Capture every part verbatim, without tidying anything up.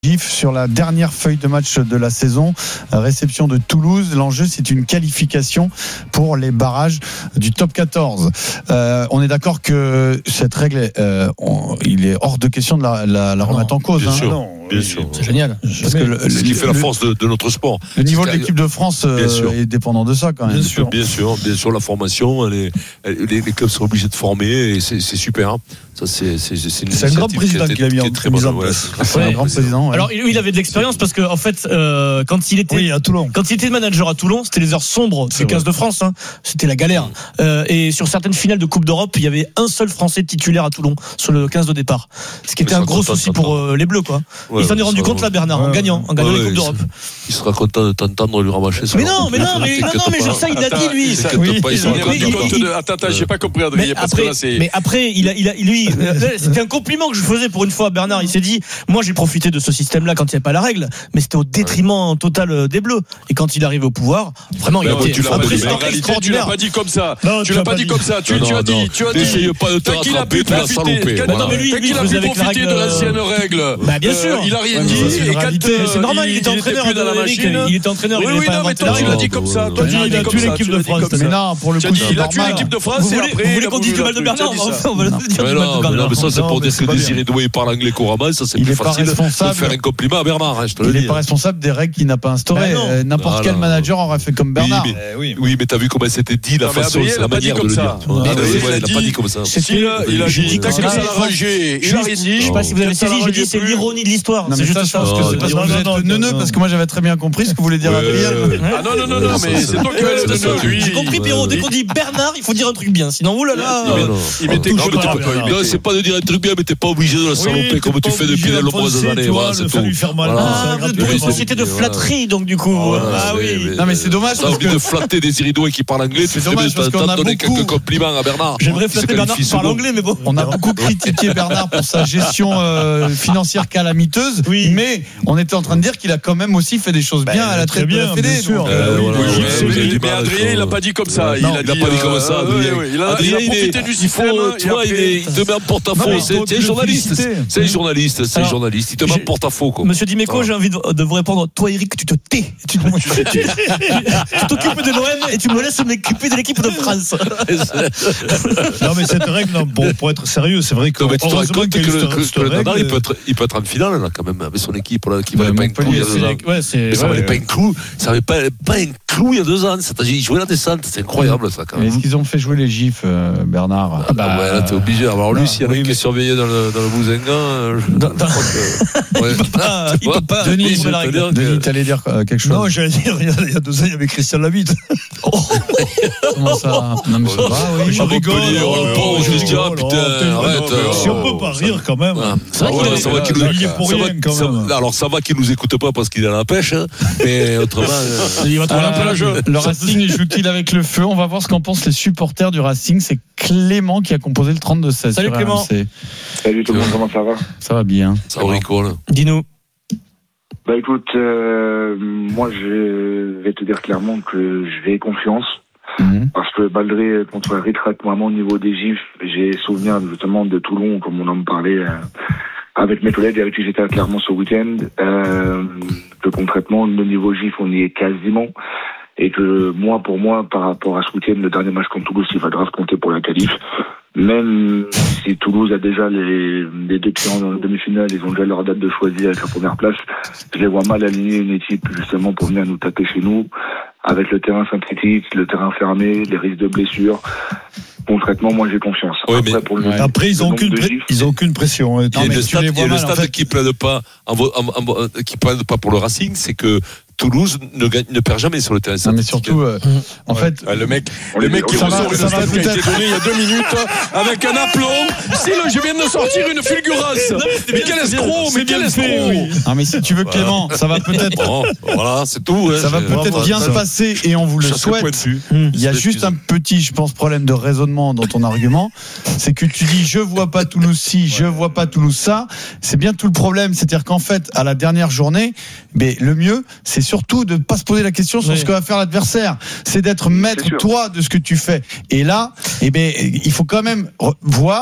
Gif sur la dernière feuille de match de la saison, réception de Toulouse. L'enjeu, c'est une qualification pour les barrages du top quatorze. Euh, on est d'accord que cette règle, euh, on, il est hors de question de la, la, la remettre en cause. Bien hein. sûr, non, bien sûr. C'est génial. Parce que le, c'est ce qui fait le, la force de, de notre sport. Le niveau de l'équipe de France euh, est dépendant de ça quand même. Bien sûr, bien sûr, bien sûr. La formation, elle est, elle, les, les clubs sont obligés de former et c'est, c'est super. Ça, c'est, c'est, c'est, une c'est un grand président qui, qui l'a mis en, très mis en place. Ouais, c'est un grand président. Ouais. Alors, il avait de l'expérience parce que, en fait, euh, quand il était, oui, à Toulon. Quand il était manager à Toulon, c'était les heures sombres des quinze de France. Hein. C'était la galère. Mmh. Euh, et sur certaines finales de Coupe d'Europe, il y avait un seul Français titulaire à Toulon sur le quinze de départ. Ce qui était un gros souci pour euh, les Bleus, quoi. Ouais, il s'en est rendu compte là, Bernard, ouais, en gagnant, en gagnant ouais, les Coupes d'Europe. Il sera content de t'entendre lui rabâcher ça. Mais non, mais non, mais non, mais je sais, il l'a dit lui. Attends, attends, j'ai pas compris, Adrien. Mais après, il a, il a, lui, c'était un compliment que je faisais pour une fois, Bernard. Il s'est dit, moi, j'ai profité de ce système-là quand il n'y avait pas la règle, mais c'était au détriment total des Bleus. Et quand il arrive au pouvoir, vraiment, il a été un président extraordinaire. Tu l'as pas dit comme ça. Tu l'as pas dit comme ça. Tu as dit, tu as dit. N'essayez pas de te rattraper, tu l'as salopé. Dès qu'il a pu profiter de l'ancienne règle, bah bien sûr, il a rien dit. C'est normal, il était entraîneur dans la machine. Il était entraîneur. Oui, oui, non, mais toi, tu l'as dit comme ça. Toi, tu l'as dit comme ça. l'équipe de France. Mais non, pour le coup, il a tué l'équipe de France. Vous voulez qu'on dise du mal de Bernard? On va le dire du mal de Bernard. Mais ça, c'est pour dire que Désiré Doué parle anglais couramment. Ça, c'est plus facile de faire un compliment à Bernard. Je te le dis. Il n'est pas responsable des règles qu'il n'a pas instaurées. N'importe quel manager aurait fait comme Bernard. Oui, mais t'as vu comment c'était dit, la façon, la manière de le dire. Il n'a pas dit comme ça. Il a dit que ça l'a rangé. Il a rien dit. Je sais pas si vous avez saisi, j'ai dit c'est l'ironie de l'histoire. C'est juste ça. C'est neuneux parce que moi j'avais très bien compris ce que voulait dire Adrien. Ah non, non, non, non, mais c'est toi qui vas le neuneux. J'ai compris, Pierrot. Dès qu'on dit Bernard, il faut dire un truc bien. Sinon, oulala. Il mettait non, c'est pas de dire un truc bien, mais t'es pas obligé de la saloper comme tu fais depuis de nombreuses années. Voilà, c'est tout. Ah, vous êtes pour une société de flatterie, donc du coup. Ah oui. Non, mais c'est dommage. T'as envie de flatter Désiré Doué qui parle anglais. C'est dommage parce qu'on a donné quelques compliments à Bernard. J'aimerais flatter Bernard qui parle anglais, mais bon. On a beaucoup critiqué Bernard pour sa gestion financière calamiteuse, mais on était en train de dire qu'il a quand même aussi fait des choses bien à la tête de la Fédé. Mais Adrien, il n'a pas dit comme ça. Il n'a pas dit comme ça. Adrien, il a profité du système. Tu vois, il te met en porte-à-faux. C'est un journaliste. C'est un journaliste. C'est un journaliste. Il te met en porte-à-faux. Monsieur Dimeco, j'ai envie de vous répondre. Toi, Eric, tu te tais. Tu t'occupes de l'O M et tu me laisses m'occuper de l'équipe de France. Non, mais cette règle, non, bon, pour être sérieux, c'est vrai que. Tu te rends compte que le Nadal, il peut être, il peut être en finale, là, quand même, avec son équipe, là, qui valait pas un clou il y a deux ans. Ouais, c'est. Ça valait pas un clou, ça valait pas, pas un clou il y a deux ans. C'est-à-dire, il jouait la descente, c'est incroyable, ça, quand même. Est-ce qu'ils ont fait jouer les gifs, euh, Bernard? Ah, bah, ouais, là, t'es obligé. Alors, lui, s'il y en a qui est surveillé dans le, dans le Bouzingan, je crois que. Il peut pas, il peut pas. Denis, Denis, t'allais dire quelque chose? Non, j'allais dire, il y a deux ans, il y avait Christian Labitte. Comment ça? Non, mais ça va, oui. Je rigole. Le pauvre Christian, putain, arrête. Si on peut pas rire, quand même. Ça va qu'il nous écoute pas. Alors, ça va qu'il nous écoute pas parce qu'il est à la pêche, mais autrement. Il va trouver la plage. Le Racing joue-t-il avec le feu? On va voir ce qu'en pensent les supporters du Racing. C'est Clément qui a composé le trente-deux seize. Salut Clément. Salut tout le monde, comment ça va? Ça va bien. Ça rigole. Dis-nous. Bah écoute, euh, moi je vais te dire clairement que je vais confiance. Mmh. Parce que malgré contre Ritrat, moi au niveau des gifs, j'ai souvenir justement de Toulon, comme on en me parlait euh, avec mes collègues avec qui j'étais à Clermont ce week-end, euh, que concrètement le niveau gif on y est quasiment. Et que moi, pour moi, par rapport à ce week-end, le dernier match contre Toulouse, il va grave compter pour la qualif. Même si Toulouse a déjà les, les deux pieds en demi-finale, ils ont déjà leur date de choisir avec la première place, je les vois mal aligner une équipe justement pour venir nous taper chez nous, avec le terrain synthétique, le terrain fermé, les risques de blessures. Concrètement, moi j'ai confiance. Oui, après, mais, pour le ouais. Après, ils n'ont aucune, pré- ils ont aucune pression. Il y a le stade, mal, le stade en fait. qui plaide pas, en, en, en, qui plaide pas pour le Racing, c'est que Toulouse ne, gagne, ne perd jamais sur le terrain. Non, mais surtout, euh, mmh. en ouais. fait, ouais, le mec, le mec qui ressort une stade qui a été donnée il y a deux minutes avec un aplomb. Si là, je viens de sortir une fulgurance. Mais, mais quel escroc, mais quel escroc. Oui. Non, mais si tu veux, Clément, ça va peut-être. Bon, voilà, c'est tout. Ça va peut-être bien se passer et on vous le souhaite. Il y a juste un petit, je pense, problème de raisonnement dans ton argument. C'est que tu dis, je vois pas Toulouse ci, je vois pas Toulouse ça. C'est bien tout le problème. C'est-à-dire qu'en fait, à la dernière journée, mais le mieux, c'est surtout de ne pas se poser la question sur oui. ce que va faire l'adversaire. C'est d'être maître, toi, de ce que tu fais. Et là, eh ben, il faut quand même voir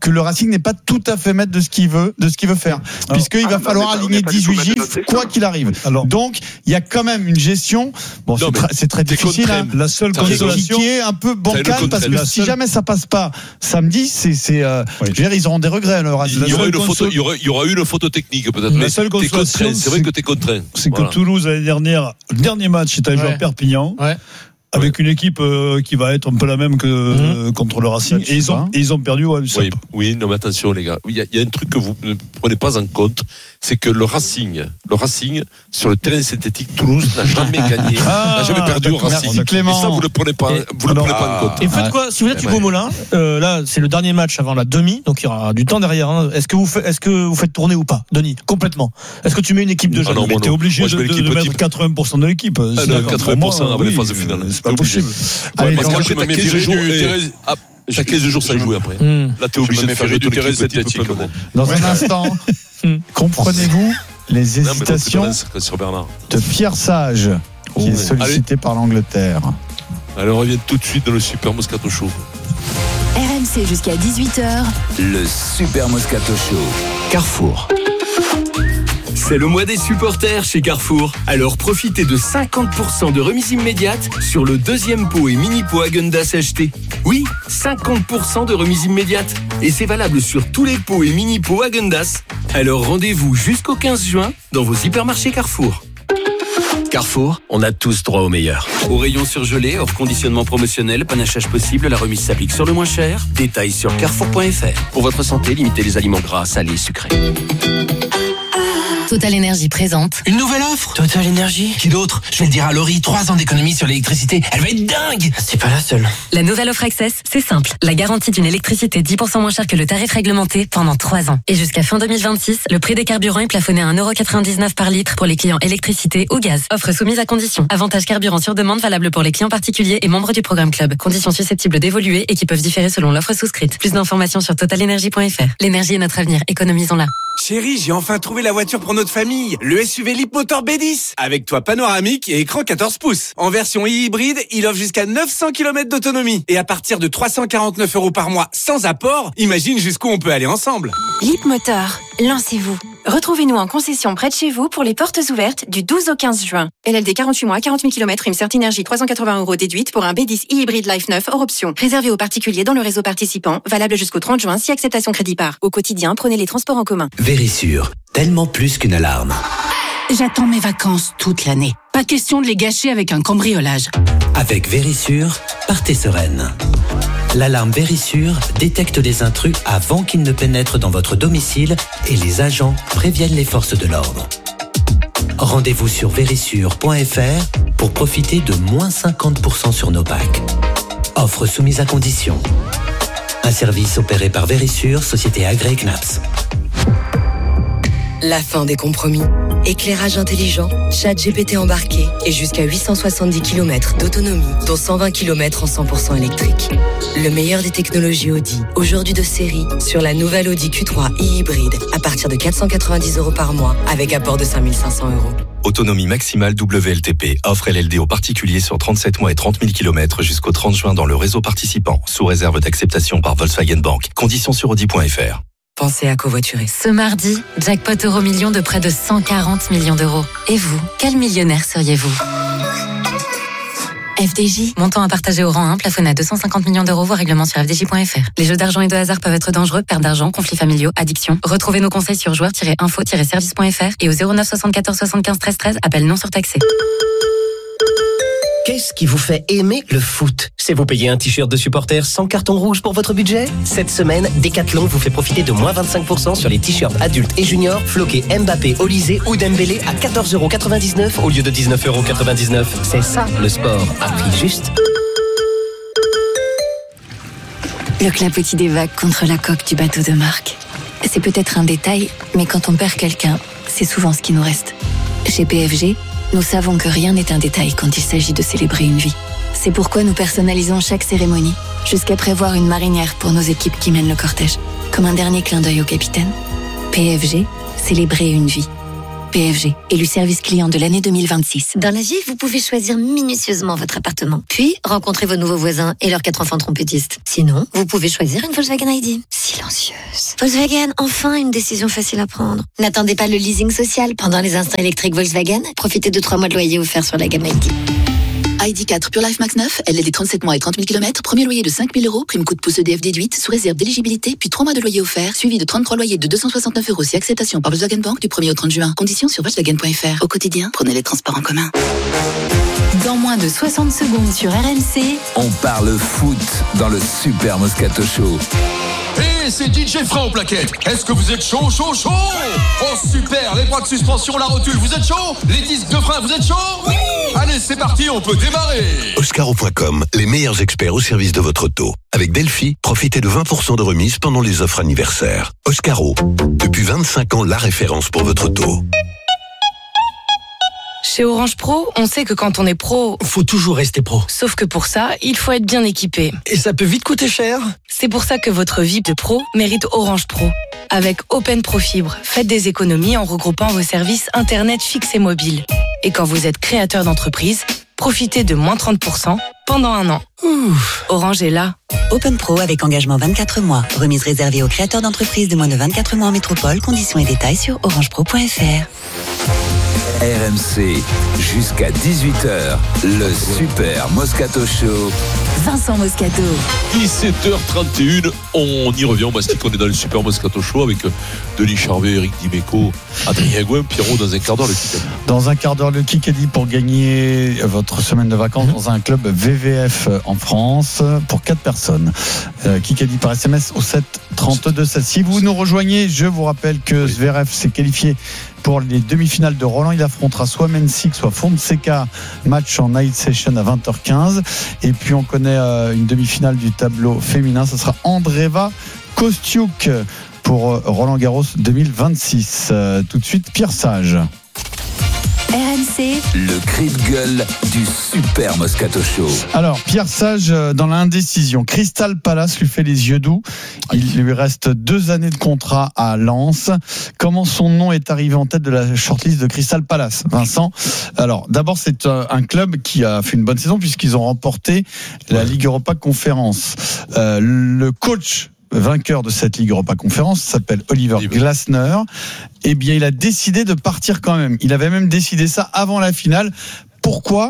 que le Racing n'est pas tout à fait maître de ce qu'il veut, de ce qu'il veut faire, puisqu'il ah, va bah, falloir pas, aligner dix-huit gifs quoi qu'il arrive. Alors, donc il y a quand même une gestion. Bon, non, c'est, tra- c'est très difficile. Hein, la seule consolation qui est un peu bancale parce que si jamais ça passe pas samedi, c'est, c'est euh, oui. je veux dire, ils auront des regrets. Le Racing. Il y aura une photo, il y aura, il y aura eu une photo technique peut-être. La seule consolation, c'est vrai que t'es contraint. C'est voilà. que Toulouse l'année dernière, le dernier match, c'était à jouer à Perpignan. Ouais. Avec une équipe euh, qui va être un peu la même que mmh. euh, contre le Racing, et ils ont et ils ont perdu au U S A P. Oui, oui, non mais attention les gars, il y, a, il y a un truc que vous ne prenez pas en compte, c'est que le Racing, le Racing sur le terrain synthétique, Toulouse n'a jamais gagné, ah, n'a jamais perdu au Racing. Merci Clément. Et ça vous le prenez pas, et, vous le prenez ah, pas en compte. Et faites quoi, si vous êtes Hugo Mollin, euh, là c'est le dernier match avant la demi, donc il y aura du temps derrière. Hein. Est-ce que vous faites, est-ce que vous faites tourner ou pas, Denis, complètement? Est-ce que tu mets une équipe de jeunes? Ah non, mais t'es obligé moi, de, de, de mettre quatre-vingts pour cent de l'équipe. Ah, non, quatre-vingts pour cent avant les phases de finale, c'est pas possible. Allez, parce que t'as quinze jours, t'as quinze jours sans jouer après. Là, t'es obligé de faire du terrain synthétique. Dans un instant, comprenez-vous les hésitations de Pierre Sage, qui est sollicité par l'Angleterre? Allez, on revient tout de suite dans le Super Moscato Show. R M C jusqu'à dix-huit heures. Le Super Moscato Show. Carrefour. C'est le mois des supporters chez Carrefour. Alors profitez de cinquante pour cent de remise immédiate sur le deuxième pot et mini pot Häagen-Dazs acheté. Oui, cinquante pour cent de remise immédiate. Et c'est valable sur tous les pots et mini pots Häagen-Dazs. Alors rendez-vous jusqu'au quinze juin dans vos hypermarchés Carrefour. Carrefour, on a tous droit au meilleur. Au rayon surgelé, hors conditionnement promotionnel, panachage possible, la remise s'applique sur le moins cher. Détails sur carrefour point f r. Pour votre santé, limitez les aliments gras, salés, sucrés. Total Énergie présente une nouvelle offre. Total Énergie. Qui d'autre? Je vais le dire à Laurie, trois ans d'économie sur l'électricité. Elle va être dingue. C'est pas la seule. La nouvelle offre Access, c'est simple. La garantie d'une électricité dix pour cent moins chère que le tarif réglementé pendant trois ans. Et jusqu'à fin deux mille vingt-six, le prix des carburants est plafonné à un euro quatre-vingt-dix-neuf par litre pour les clients électricité ou gaz. Offre soumise à conditions. Avantage carburant sur demande valable pour les clients particuliers et membres du programme Club. Conditions susceptibles d'évoluer et qui peuvent différer selon l'offre souscrite. Plus d'informations sur total énergie point f r. L'énergie est notre avenir. Économisons-la. Chérie, j'ai enfin trouvé la voiture pour notre famille. Le S U V Leapmotor B dix. Avec toit panoramique et écran quatorze pouces. En version hybride, il offre jusqu'à neuf cents kilomètres d'autonomie. Et à partir de trois cent quarante-neuf euros par mois sans apport, imagine jusqu'où on peut aller ensemble. Leapmotor, lancez-vous. Retrouvez-nous en concession près de chez vous pour les portes ouvertes du douze au quinze juin. L L D quarante-huit mois, quarante mille kilomètres, Insert Énergie trois cent quatre-vingts euros déduite pour un B dix e-hybride Life neuf hors option. Réservé aux particuliers dans le réseau participant, valable jusqu'au trente juin si acceptation crédit par. Au quotidien, prenez les transports en commun. Vérissure, tellement plus qu'une alarme. J'attends mes vacances toute l'année. Pas question de les gâcher avec un cambriolage. Avec Vérissure, partez sereine. L'alarme Vérissure détecte les intrus avant qu'ils ne pénètrent dans votre domicile et les agents préviennent les forces de l'ordre. Rendez-vous sur vérissure point f r pour profiter de moins cinquante pour cent sur nos packs. Offre soumise à condition. Un service opéré par Vérissure, société agréée C N A P S. La fin des compromis. Éclairage intelligent, chat G P T embarqué et jusqu'à huit cent soixante-dix kilomètres d'autonomie, dont cent vingt kilomètres en cent pour cent électrique. Le meilleur des technologies Audi, aujourd'hui de série, sur la nouvelle Audi Q trois e-hybride, à partir de quatre cent quatre-vingt-dix euros par mois, avec apport de cinq mille cinq cents euros. Autonomie maximale W L T P. Offre L L D aux particuliers sur trente-sept mois et trente mille kilomètres jusqu'au trente juin dans le réseau participant, sous réserve d'acceptation par Volkswagen Bank. Conditions sur audi point f r. Pensez à covoiturer. Ce mardi, jackpot euro million de près de cent quarante millions d'euros. Et vous, quel millionnaire seriez-vous ? F D J, montant à partager au rang un, plafonné à deux cent cinquante millions d'euros, voire règlement sur f d j point f r. Les jeux d'argent et de hasard peuvent être dangereux, perte d'argent, conflits familiaux, addiction. Retrouvez nos conseils sur joueurs tiret info tiret service point f r et au zéro neuf soixante-quatorze soixante-quinze treize treize, appel non surtaxé. Qu'est-ce qui vous fait aimer le foot ? C'est vous payer un t-shirt de supporter sans carton rouge pour votre budget ? Cette semaine, Decathlon vous fait profiter de moins vingt-cinq pour cent sur les t-shirts adultes et juniors floqués Mbappé, Olysée ou Dembélé à quatorze euros quatre-vingt-dix-neuf au lieu de dix-neuf euros quatre-vingt-dix-neuf. C'est ça le sport à prix juste. Le clapotis des vagues contre la coque du bateau de Marc. C'est peut-être un détail, mais quand on perd quelqu'un, c'est souvent ce qui nous reste. Chez P F G, nous savons que rien n'est un détail quand il s'agit de célébrer une vie. C'est pourquoi nous personnalisons chaque cérémonie, jusqu'à prévoir une marinière pour nos équipes qui mènent le cortège. Comme un dernier clin d'œil au capitaine. P F G, célébrer une vie. P F G, élu service client de l'année deux mille vingt-six. Dans la vie, vous pouvez choisir minutieusement votre appartement. Puis, rencontrer vos nouveaux voisins et leurs quatre enfants trompettistes. Sinon, vous pouvez choisir une Volkswagen I D. Silencieuse. Volkswagen, enfin une décision facile à prendre. N'attendez pas le leasing social. Pendant les instants électriques Volkswagen, profitez de trois mois de loyer offerts sur la gamme I D. I D quatre Pure Life Max neuf, L L D trente-sept mois et trente mille kilomètres, premier loyer de cinq mille euros, prime coup de pouce E D F déduite, sous réserve d'éligibilité, puis trois mois de loyer offert, suivi de trente-trois loyers de deux cent soixante-neuf euros si acceptation par Volkswagen Bank du premier au trente juin. Conditions sur Volkswagen point F R. Au quotidien, prenez les transports en commun. Dans moins de soixante secondes sur R M C, on parle foot dans le Super Moscato Show. Et c'est D J Frein au plaquettes. Est-ce que vous êtes chaud, chaud, chaud? Oh super, les bras de suspension, la rotule, vous êtes chaud? Les disques de frein, vous êtes chaud? Oui. Allez, c'est parti, on peut démarrer. Oscaro point com, les meilleurs experts au service de votre auto. Avec Delphi, profitez de vingt pour cent de remise pendant les offres anniversaires. Oscaro, depuis vingt-cinq ans, la référence pour votre auto. Chez Orange Pro, on sait que quand on est pro, faut toujours rester pro. Sauf que pour ça, il faut être bien équipé. Et ça peut vite coûter cher. C'est pour ça que votre vie de pro mérite Orange Pro. Avec Open Pro Fibre, faites des économies en regroupant vos services Internet fixe et mobile. Et quand vous êtes créateur d'entreprise, profitez de moins trente pour cent pendant un an. Ouf. Orange est là. Open Pro avec engagement vingt-quatre mois. Remise réservée aux créateurs d'entreprises de moins de vingt-quatre mois en métropole. Conditions et détails sur orange pro point F R. R M C, jusqu'à dix-huit heures, le Super Moscato Show. Vincent Moscato. dix-sept heures trente et un, on y revient, on mastique, on est dans le Super Moscato Show avec Denis Charvet, Eric Dimeco, Adrien Gouin, Pierrot, dans un quart d'heure le Kikadi. Dans un quart d'heure le Kikadi pour gagner votre semaine de vacances mmh. dans un club V V F en France pour quatre personnes. Euh, Kikadi par S M S au sept trente-deux seize. Si vous nous rejoignez, je vous rappelle que oui. Zverev s'est qualifié pour les demi-finales de Roland. Il affrontera soit Mensik, soit Fonseca, match en night session à vingt heures quinze. Et puis on connaît euh, une demi-finale du tableau féminin, ce sera Andreeva Kostiuk pour euh, Roland Garros deux mille vingt-six. Euh, tout de suite, Pierre Sage. R M C, le cri de gueule du Super Moscato Show. Alors, Pierre Sage, dans l'indécision, Crystal Palace lui fait les yeux doux. Il lui reste deux années de contrat à Lens. Comment son nom est arrivé en tête de la shortlist de Crystal Palace, Vincent? Alors, d'abord, c'est un club qui a fait une bonne saison puisqu'ils ont remporté la Ligue Europa Conférence. Euh, le coach vainqueur de cette Ligue Europa Conférence s'appelle Oliver Glasner. Eh bien, il a décidé de partir quand même. Il avait même décidé ça avant la finale. Pourquoi ?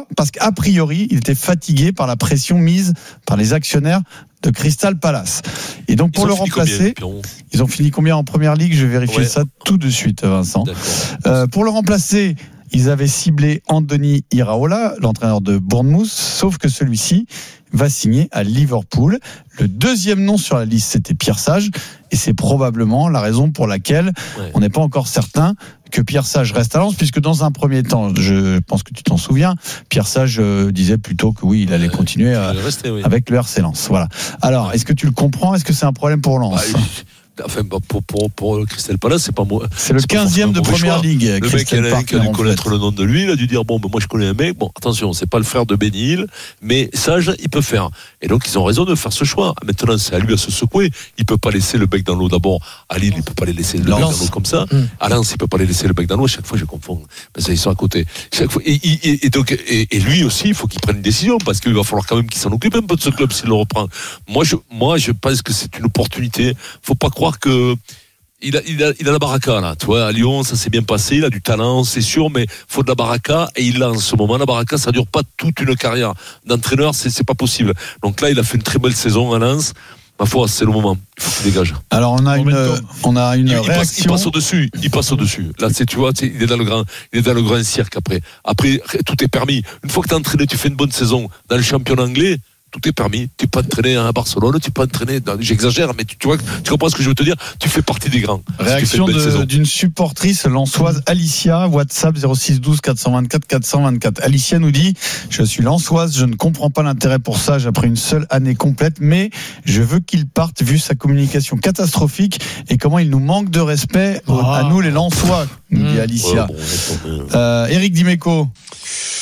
Parce qu'a priori, il était fatigué par la pression mise par les actionnaires de Crystal Palace. Et donc, pour le remplacer, combien, ils ont fini combien en première ligue ? Je vais vérifier ouais. ça tout de suite, Vincent. Euh, pour le remplacer, ils avaient ciblé Anthony Iraola, l'entraîneur de Bournemouth, sauf que celui-ci va signer à Liverpool. Le deuxième nom sur la liste, c'était Pierre Sage, et c'est probablement la raison pour laquelle ouais. on n'est pas encore certain que Pierre Sage reste à Lens, puisque dans un premier temps, je pense que tu t'en souviens, Pierre Sage euh, disait plutôt que oui, il allait continuer euh, rester, oui. avec le R C Lens. Voilà. Alors, est-ce que tu le comprends ? Est-ce que c'est un problème pour Lens ? bah, Enfin, pour, pour, pour Crystal Palace, c'est pas moi. C'est le quinzième de première ligue. Le mec, il a, qui a dû connaître le nom de lui, il a dû dire bon, ben, moi je connais un mec. Bon, attention, c'est pas le frère de Ben Hill, mais Sage, il peut faire. Et donc, ils ont raison de faire ce choix. Maintenant, c'est à lui à se secouer. Il peut pas laisser le bec dans l'eau d'abord. À Lille, il peut pas les laisser le bec dans l'eau comme ça. Mmh. À Lens, il peut pas les laisser le bec dans l'eau. Chaque fois, je confonds. Mais ça, ils sont à côté. Chaque fois. Et, et, et donc, et, et lui aussi, il faut qu'il prenne une décision parce qu'il va falloir quand même qu'il s'en occupe un peu de ce club s'il le reprend. Moi, je, moi, je pense que c'est une opportunité. Faut pas croire que Il a, il, a, il a la baraka là, tu vois, à Lyon ça s'est bien passé, il a du talent c'est sûr, mais faut de la baraka et il l'a en ce moment. La baraka ça dure pas toute une carrière d'entraîneur, c'est, c'est pas possible. Donc là il a fait une très belle saison à Lens. Ma foi, c'est le moment. Il faut qu'il dégage. Alors on a une, on a une il, réaction. Il passe, il passe au dessus. Il passe au dessus. Là, c'est, tu vois, c'est, il est dans le grand, il est dans le grand cirque après. Après, tout est permis. Une fois que t'es entraîné, tu fais une bonne saison dans le championnat anglais. Tout est permis. Tu peux entraîner à Barcelone, tu peux entraîner. Dans, j'exagère, mais tu, tu vois, tu comprends ce que je veux te dire. Tu fais partie des grands. Réaction de, d'une supportrice lensoise, Alicia, WhatsApp zéro six douze quatre cent vingt-quatre quatre cent vingt-quatre. Alicia nous dit: je suis lensoise, je ne comprends pas l'intérêt pour ça. J'ai après une seule année complète, mais je veux qu'il parte vu sa communication catastrophique et comment il nous manque de respect oh. à nous les lensois, nous dit Alicia. Ouais, bon, euh, Eric Dimeco.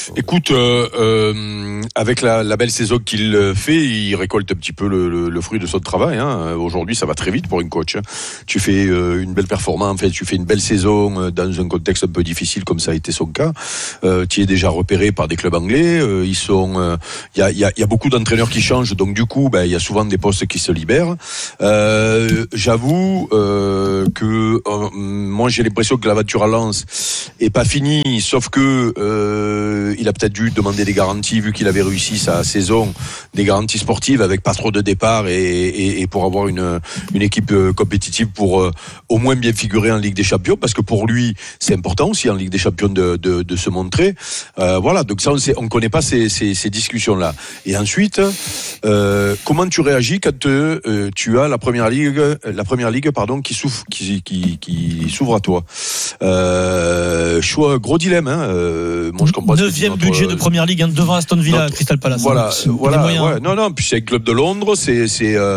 Écoute, euh, euh, avec la, la belle saison qu'il fait, il récolte un petit peu le, le, le fruit de son travail. Hein. Aujourd'hui, ça va très vite pour une coach. Hein. Tu fais euh, une belle performance, en fait, tu fais une belle saison euh, dans un contexte un peu difficile comme ça a été son cas. Euh, tu es déjà repéré par des clubs anglais. Euh, ils sont, il euh, y, a, y, a, y a beaucoup d'entraîneurs qui changent, donc du coup, il ben, y a souvent des postes qui se libèrent. Euh, j'avoue euh, que euh, moi, j'ai l'impression que l'aventure à Lens est pas finie, sauf que euh, il a peut-être dû demander des garanties vu qu'il avait réussi sa saison, des garanties sportives avec pas trop de départs et, et, et pour avoir une, une équipe compétitive pour euh, au moins bien figurer en Ligue des Champions, parce que pour lui c'est important aussi en Ligue des Champions de, de, de se montrer. Euh, voilà, donc ça on sait, on connaît pas ces, ces, ces discussions là. Et ensuite, euh, comment tu réagis quand euh, tu as la première ligue, la première ligue pardon, qui s'ouvre, qui, qui, qui s'ouvre à toi. Euh, choix, gros dilemme. Hein. Euh, moi je comprends. Neuvième budget de première ligue hein, devant Aston Villa, notre, Crystal Palace. Voilà, hein, voilà. Ouais, non, non. Puis c'est un club de Londres, c'est c'est euh,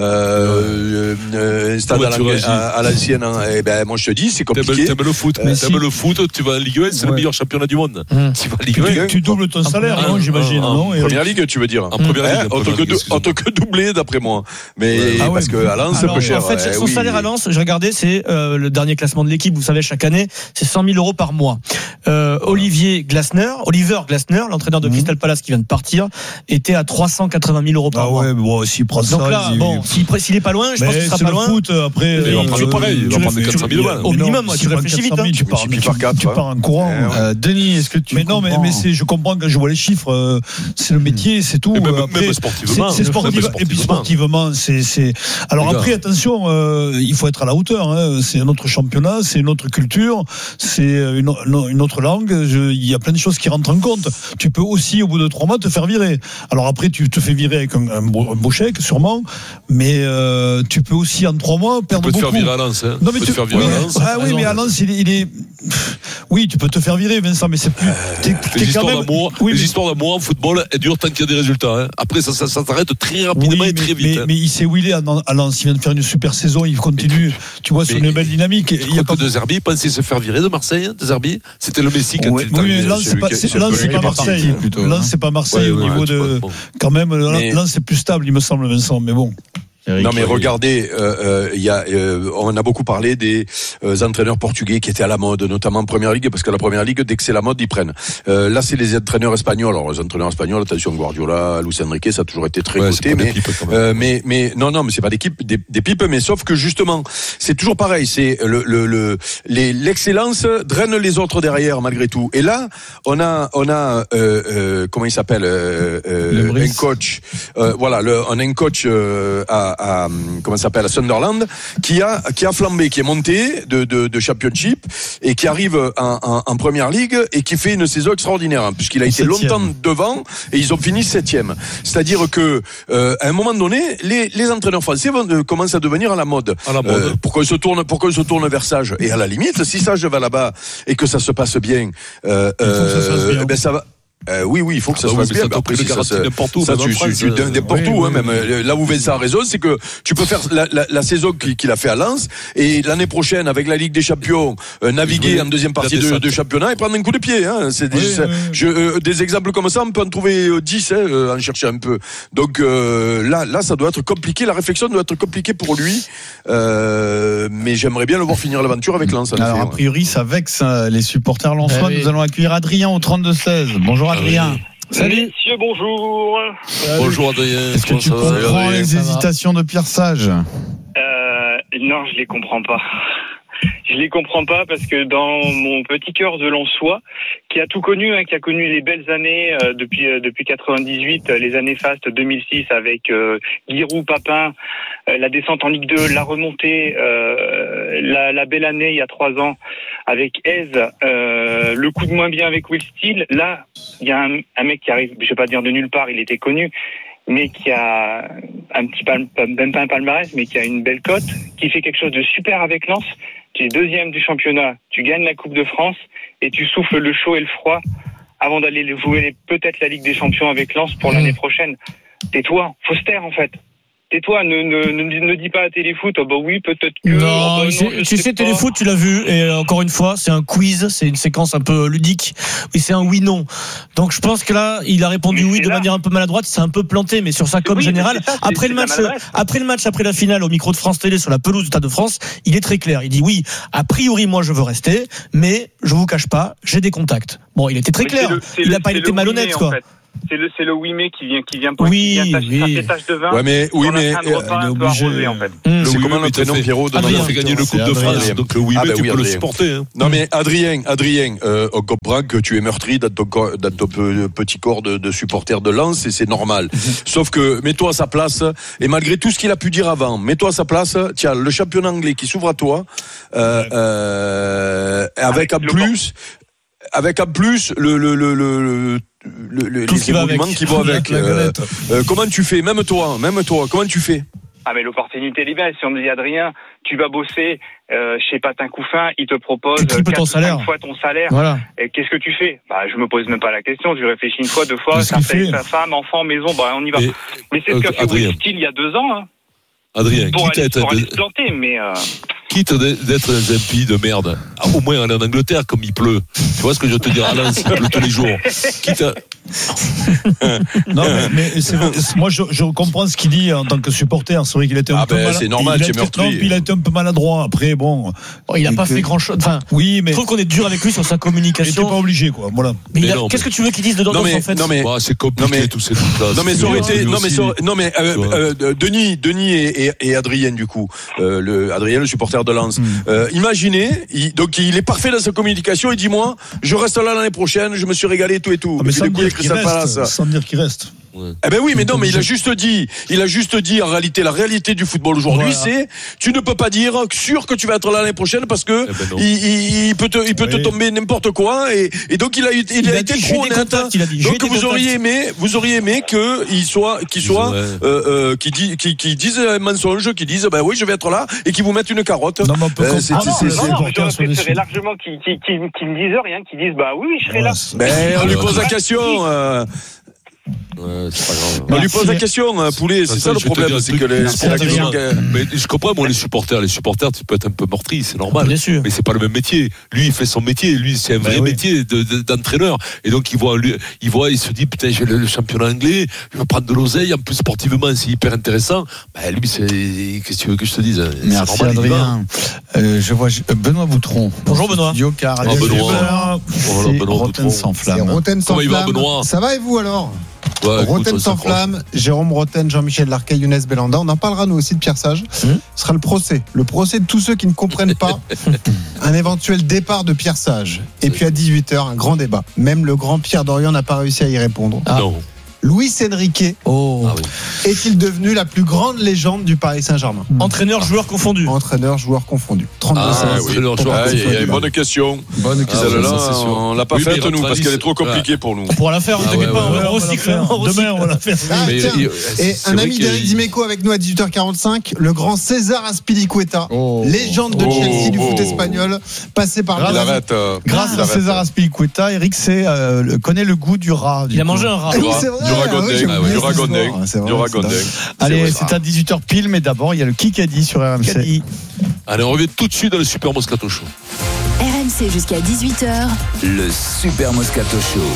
euh, euh, un stade à, à, à l'ancienne. Hein. Et ben moi je te dis, c'est compliqué. T'aimes le foot, euh, t'aimes si. le foot. Tu vas en Ligue un, c'est ouais. le meilleur championnat du monde. Mmh. Tu vas en Ligue un, tu doubles ton salaire, ah, non, j'imagine. En non, première ligue, tu veux dire. En première ligue, en tant que doublé, d'après moi. Mais parce que à Lens, c'est peu cher. En fait, son salaire à Lens, j'ai regardé, c'est le dernier classement de l'équipe. Vous savez, chaque année, c'est cent mille euros par mois. Euh, Olivier Glasner, Oliver Glasner, l'entraîneur de mmh. Crystal Palace qui vient de partir, était à trois cent quatre-vingt mille euros par ah mois. Ouais, bon, s'il prend ça. Donc là, il... bon, s'il, s'il est pas loin, je mais pense qu'il sera pas loin. Foot, après, il va prendre pareil, il va prendre quatre cent mille balles. Au minimum, tu réfléchis vite. Tu pars, tu, tu, tu pars en courant. Euh, Denis, est-ce que tu mais non, mais, mais c'est, je comprends quand je vois les chiffres, euh, c'est le métier, c'est tout. Et même, après, même sportivement. C'est, c'est sportif, et puis sportivement, c'est, c'est. Alors après, attention, euh, il faut être à la hauteur. Hein. C'est un autre championnat, c'est une autre culture, c'est une, une autre langue. Je, il y a plein de choses qui rentrent en compte. Tu peux aussi, au bout de trois mois, te faire virer. Alors après, tu te fais virer avec un, un, beau, un beau chèque, sûrement, mais euh, tu peux aussi en trois mois perdre beaucoup. Tu peux te faire virer à Lens. Hein. Non, mais tu tu peux te faire virer oui, à Lens. Ah oui, mais à Lens, il, il est. Oui, tu peux te faire virer, Vincent, mais c'est plus. T'es, t'es les, histoires même... d'amour, oui, les mais... histoires d'amour en football, elles durent tant qu'il y a des résultats. Hein. Après, ça, ça, ça s'arrête très rapidement oui, et très mais, vite. Mais, hein. mais il s'est wheelé à, à Lens, il vient de faire une super saison, il continue, tu vois, sur une belle dynamique. Il y a pas de Zerbi, il pensait se faire virer de Marseille, de Zerbi. C'était le Messi quand oui, il Oui, mais Lens, c'est pas, c'est, Lens, c'est pas Marseille. Lens, c'est pas Marseille au niveau de. Quand même, Lens, c'est plus stable, il me semble, Vincent, mais bon. Eric, non mais regardez, euh, euh, y a, euh, on a beaucoup parlé des euh, entraîneurs portugais qui étaient à la mode, notamment en Première Ligue, parce que la Première Ligue, dès que c'est la mode, ils prennent. Euh, là, c'est les entraîneurs espagnols. Alors les entraîneurs espagnols, attention, Guardiola, Luis Enrique, ça a toujours été très ouais, coté, mais, euh, mais mais non non, mais c'est pas des pipes, des, des pipes, mais sauf que justement, c'est toujours pareil. C'est le le, le les, l'excellence draine les autres derrière malgré tout. Et là, on a on a euh, euh, comment il s'appelle euh, euh, un coach, euh, voilà, le, on a un coach euh, à À, comment ça s'appelle à Sunderland qui a qui a flambé, qui est monté de de, de Championship et qui arrive en, en, en Première Ligue et qui fait une saison extraordinaire hein, puisqu'il a été septième. Longtemps devant et ils ont fini septième. C'est-à-dire que euh, à un moment donné, les les entraîneurs français vont, euh, commencent à devenir à la mode. À la mode. Euh, pourquoi ils se tournent pourquoi ils se tournent vers Sage et à la limite si Sage va là-bas et que ça se passe bien, euh, euh, bien. ben ça va. Euh, oui, oui, il faut que ça ah, se fasse oui, bien. Ça après, si ça, ça, n'importe où, ça, tu, tu, tu, tu, n'importe où, hein, même. Là où Vincent a raison, c'est que tu peux faire la, la, la saison qu'il a fait à Lens et l'année prochaine, avec la Ligue des Champions, euh, naviguer oui, en deuxième partie de, de championnat et prendre un coup de pied, hein. C'est des, oui, oui. Je, euh, des exemples comme ça, on peut en trouver dix, hein, euh, en chercher un peu. Donc, euh, là, là, ça doit être compliqué. La réflexion doit être compliquée pour lui. Euh, mais j'aimerais bien le voir finir l'aventure avec Lens. Alors, fait, a priori, ouais. ça vexe les supporters lensois. Eh oui. Nous allons accueillir Adrien au trente-deux seize. Bonjour, Adrien. Oui. Salut messieurs, bonjour. Salut. Bonjour Adrien. Est-ce que tu comprends va, les hésitations de Pierre Sage ? euh, Non, je les comprends pas. Je les comprends pas parce que dans mon petit cœur de Lensois, qui a tout connu, hein, qui a connu les belles années euh, depuis euh, depuis quatre-vingt-dix-huit, euh, les années fastes deux mille six avec euh, Giroud, Papin, euh, la descente en Ligue deux, la remontée, euh, la, la belle année il y a trois ans avec Hez, euh, le coup de moins bien avec Will Steele. Là, il y a un, un mec qui arrive, je vais pas dire de nulle part, il était connu, mais qui a un petit palme, même pas un palmarès, mais qui a une belle cote, qui fait quelque chose de super avec Lens. Tu es deuxième du championnat, tu gagnes la Coupe de France et tu souffles le chaud et le froid avant d'aller jouer peut-être la Ligue des Champions avec Lens pour l'année prochaine. Tais-toi, faut se taire en fait. tais-toi, ne, ne, ne, ne dis pas à Téléfoot, oh bah oui, peut-être que. Non, oh bah non, c'est, tu sais, Téléfoot, tu l'as vu, et encore une fois, c'est un quiz, c'est une séquence un peu ludique, et c'est un oui-non. Donc je pense que là, il a répondu mais oui de là. manière un peu maladroite, il s'est un peu planté, mais sur sa com oui, générale, ça, c'est, après, c'est le match, après le match, après la finale, au micro de France Télé, sur la pelouse du Stade de France, il est très clair. Il dit oui, a priori, moi, je veux rester, mais je vous cache pas, j'ai des contacts. Bon, il était très mais clair. Le, il n'a pas été malhonnête, quoi. En fait. C'est le c'est le oui mais qui vient qui vient oui, qui vient oui. tacher tache de vin. Ouais mais oui mais euh, repas, obligé, arrosé, en fait. Mmh, c'est comment notre prénom Pierrot de Adrien fait gagner le Coupe de France. Donc le oui mais ah, bah, tu oui, peux Adrien. le supporter. Hein. Non mais Adrien, Adrien, euh, on comprend que tu es meurtri dans ton, dans ton petit corps de, de supporter de Lens et c'est normal. Mmh. Sauf que mets-toi à sa place et malgré tout ce qu'il a pu dire avant, mets-toi à sa place. Tiens, le championnat anglais qui s'ouvre à toi, euh, euh, avec, avec en plus, avec en plus le le le le Le, le, Tout les événements qui vont avec. Euh, euh, comment tu fais, même toi, même toi, comment tu fais? Ah mais l'opportunité est belle. Si on me dit Adrien, tu vas bosser euh, chez Patin Couffin, il te propose quatre ou cinq fois ton salaire. Voilà. Et qu'est-ce que tu fais? Bah je me pose même pas la question. Je réfléchis une fois, deux fois. Ça fait sa femme, enfant, maison. Bah on y va. Et, mais c'est ce qu'a fait Will Steele il y a deux ans. Hein. Adrien, pour quitte aller, à être pour aller se planter, mais euh... quitte d'être dans un pays de merde, au moins aller en Angleterre comme il pleut. Tu vois ce que je veux te dire? À Lens, il pleut tous les jours. Quitte à... non mais, mais c'est, moi je, je comprends ce qu'il dit en tant que supporter. C'est vrai qu'il était un ah peu ben, malade. C'est normal, c'est meurtri. Il a été un peu maladroit. Après bon, oh, il a pas que... fait grand chose. Enfin, oui, mais je trouve qu'on est dur avec lui sur sa communication. Il était pas obligé quoi. Voilà. Mais, mais a... non, qu'est-ce mais... que tu veux qu'il dise dedans? Non mais, en fait non mais, bah, c'est compliqué non mais, tous ces trucs-là. Non mais ça aurait été, non mais, ça, non mais, euh, euh, Denis, Denis et, et, et Adrien du coup, euh, le Adrien le supporter de Lens. Mm. Euh, imaginez, il, donc il est parfait dans sa communication. Il dit moi, je reste là l'année prochaine, je me suis régalé tout et tout. Ah, mais sans dire, qu'il reste, sans dire qu'il reste. Ouais. Eh ben oui, mais non, mais il a juste dit, il a juste dit en réalité, la réalité du football aujourd'hui, voilà. c'est, tu ne peux pas dire sûr que tu vas être là l'année prochaine parce que eh ben il, il, il peut te, il peut oui. te tomber n'importe quoi et, et donc il a, il, il a, a été trop honnête. Donc vous auriez aimé, vous auriez aimé que il soit, qu'il soit, ouais. euh, euh, qui dit, qui, qui disent un mensonge, qui disent ben oui, je vais être là et qui vous mettent une carotte. Non, mais on peut euh, c'est, ah, c'est, non, c'est, non, j'aurais préféré largement qu'ils, qu'ils, qu'ils, qu'ils me disent rien, qu'ils disent bah oui, je serai là. Ben on lui pose la question. Ouais, c'est pas grave. On lui pose la question, hein, Poulet, c'est ça, ça le problème, c'est que les, c'est la question que... Mais je comprends, moi, les supporters, les supporters, tu peux être un peu meurtri, c'est normal. Bien sûr. Mais c'est pas le même métier. Lui, il fait son métier, lui, c'est un vrai bah, oui. métier de, de, d'entraîneur. Et donc, il voit, lui, il voit, il se dit, putain, j'ai le, le championnat anglais, je vais prendre de l'oseille, en plus, sportivement, c'est hyper intéressant. Bah, lui, c'est, qu'est-ce que tu veux que je te dise? Merci, normal, Adrien. Euh, je vois, Benoît Boutron. Bonjour, Benoît. Studio, car oh, Benoît. C'est Rotten sans flamme. Rotten sans flamme. Ça va et vous alors? Ouais, Rotten sans flamme, Jérôme Rotten, Jean-Michel Larquet, Younes Belanda. On en parlera nous aussi de Pierre Sage. Mmh. Ce sera le procès. Le procès de tous ceux qui ne comprennent pas un éventuel départ de Pierre Sage. Et puis à dix-huit heures, un grand débat. Même le grand Pierre Dorian n'a pas réussi à y répondre. Ah. Non. Luis Enrique oh. ah oui. est-il devenu la plus grande légende du Paris Saint-Germain? Entraîneur, joueur confondu. Entraîneur, joueur confondu. trente-deux ah, oui. ah, oui. Bonne question. Bonne question. Ah, celle-là, ça, on l'a pas oui, faite nous parce qu'elle est trop compliquée pour nous. On pourra la faire. Ah, ouais, ouais, pas, ouais, on recycle. Demain, on va la faire. Ah, mais, tiens, et un ami d'Éric Dimeco avec nous à dix-huit heures quarante-cinq, le grand César Azpilicueta, oh. légende de Chelsea oh. du foot espagnol, passé par il arrête. Grâce à César Azpilicueta, Eric connaît le goût du rat. Il a mangé un rat. Du ragondin. Du ragondin. Du ragondin. Allez, c'est à dix-huit heures pile, mais d'abord, il y a le Kikadi sur R M C. Allez, on revient tout de suite dans le Super Moscato Show. R M C jusqu'à dix-huit heures. Le Super Moscato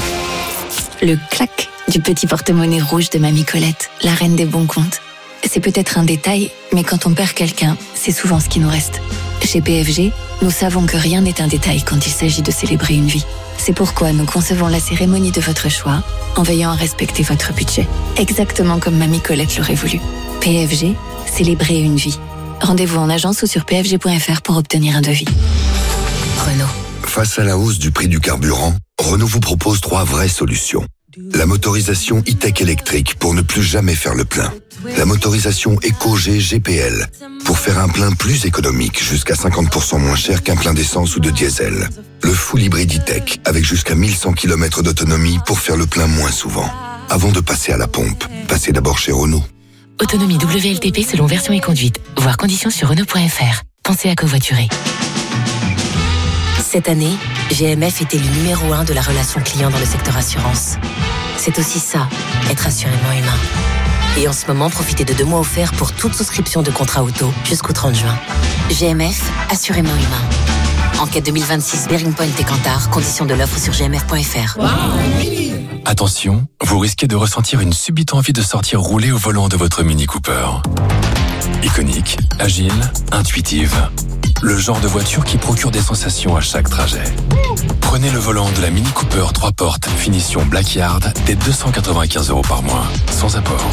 Show. Le clac du petit porte-monnaie rouge de Mamie Colette, la reine des bons comptes. C'est peut-être un détail, mais quand on perd quelqu'un, c'est souvent ce qui nous reste. Chez P F G, nous savons que rien n'est un détail quand il s'agit de célébrer une vie. C'est pourquoi nous concevons la cérémonie de votre choix en veillant à respecter votre budget. Exactement comme Mamie Colette l'aurait voulu. P F G, célébrer une vie. Rendez-vous en agence ou sur p f g point f r pour obtenir un devis. Renault. Face à la hausse du prix du carburant, Renault vous propose trois vraies solutions. La motorisation e-tech électrique pour ne plus jamais faire le plein. La motorisation EcoG G P L pour faire un plein plus économique jusqu'à cinquante pour cent moins cher qu'un plein d'essence ou de diesel. Le full hybride e-tech avec jusqu'à mille cent kilomètres d'autonomie pour faire le plein moins souvent. Avant de passer à la pompe, passez d'abord chez Renault. Autonomie W L T P selon version et conduite. Voir conditions sur Renault point F R. Pensez à covoiturer. Cette année, G M F était le numéro un de la relation client dans le secteur assurance. C'est aussi ça, être assurément humain. Et en ce moment, profitez de deux mois offerts pour toute souscription de contrat auto jusqu'au trente juin. G M F, assurément humain. Enquête deux mille vingt-six, Bearing Point et Kantar. Conditions de l'offre sur g m f point f r. Wow. Attention, vous risquez de ressentir une subite envie de sortir rouler au volant de votre Mini Cooper. Iconique, agile, intuitive. Le genre de voiture qui procure des sensations à chaque trajet. Prenez le volant de la Mini Cooper trois portes, finition Blackyard, dès deux cent quatre-vingt-quinze euros par mois, sans apport.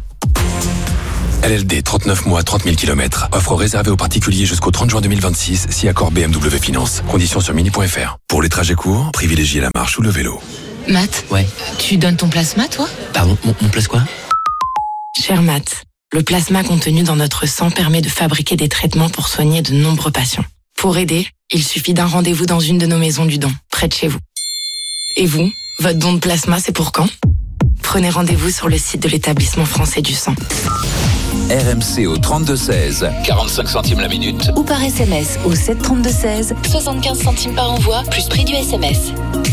L L D, trente-neuf mois, trente mille kilomètres. Offre réservée aux particuliers jusqu'au trente juin deux mille vingt-six, si accord B M W Finance. Conditions sur mini point f r. Pour les trajets courts, privilégiez la marche ou le vélo. Matt, ouais. Tu donnes ton plasma, toi? Pardon, mon, mon place quoi? Cher Matt, le plasma contenu dans notre sang permet de fabriquer des traitements pour soigner de nombreux patients. Pour aider, il suffit d'un rendez-vous dans une de nos maisons du don, près de chez vous. Et vous, votre don de plasma, c'est pour quand? Prenez rendez-vous sur le site de l'établissement français du sang. R M C au trente-deux seize. quarante-cinq centimes la minute. Ou par S M S au sept trente-deux seize. soixante-quinze centimes par envoi, plus prix du S M S.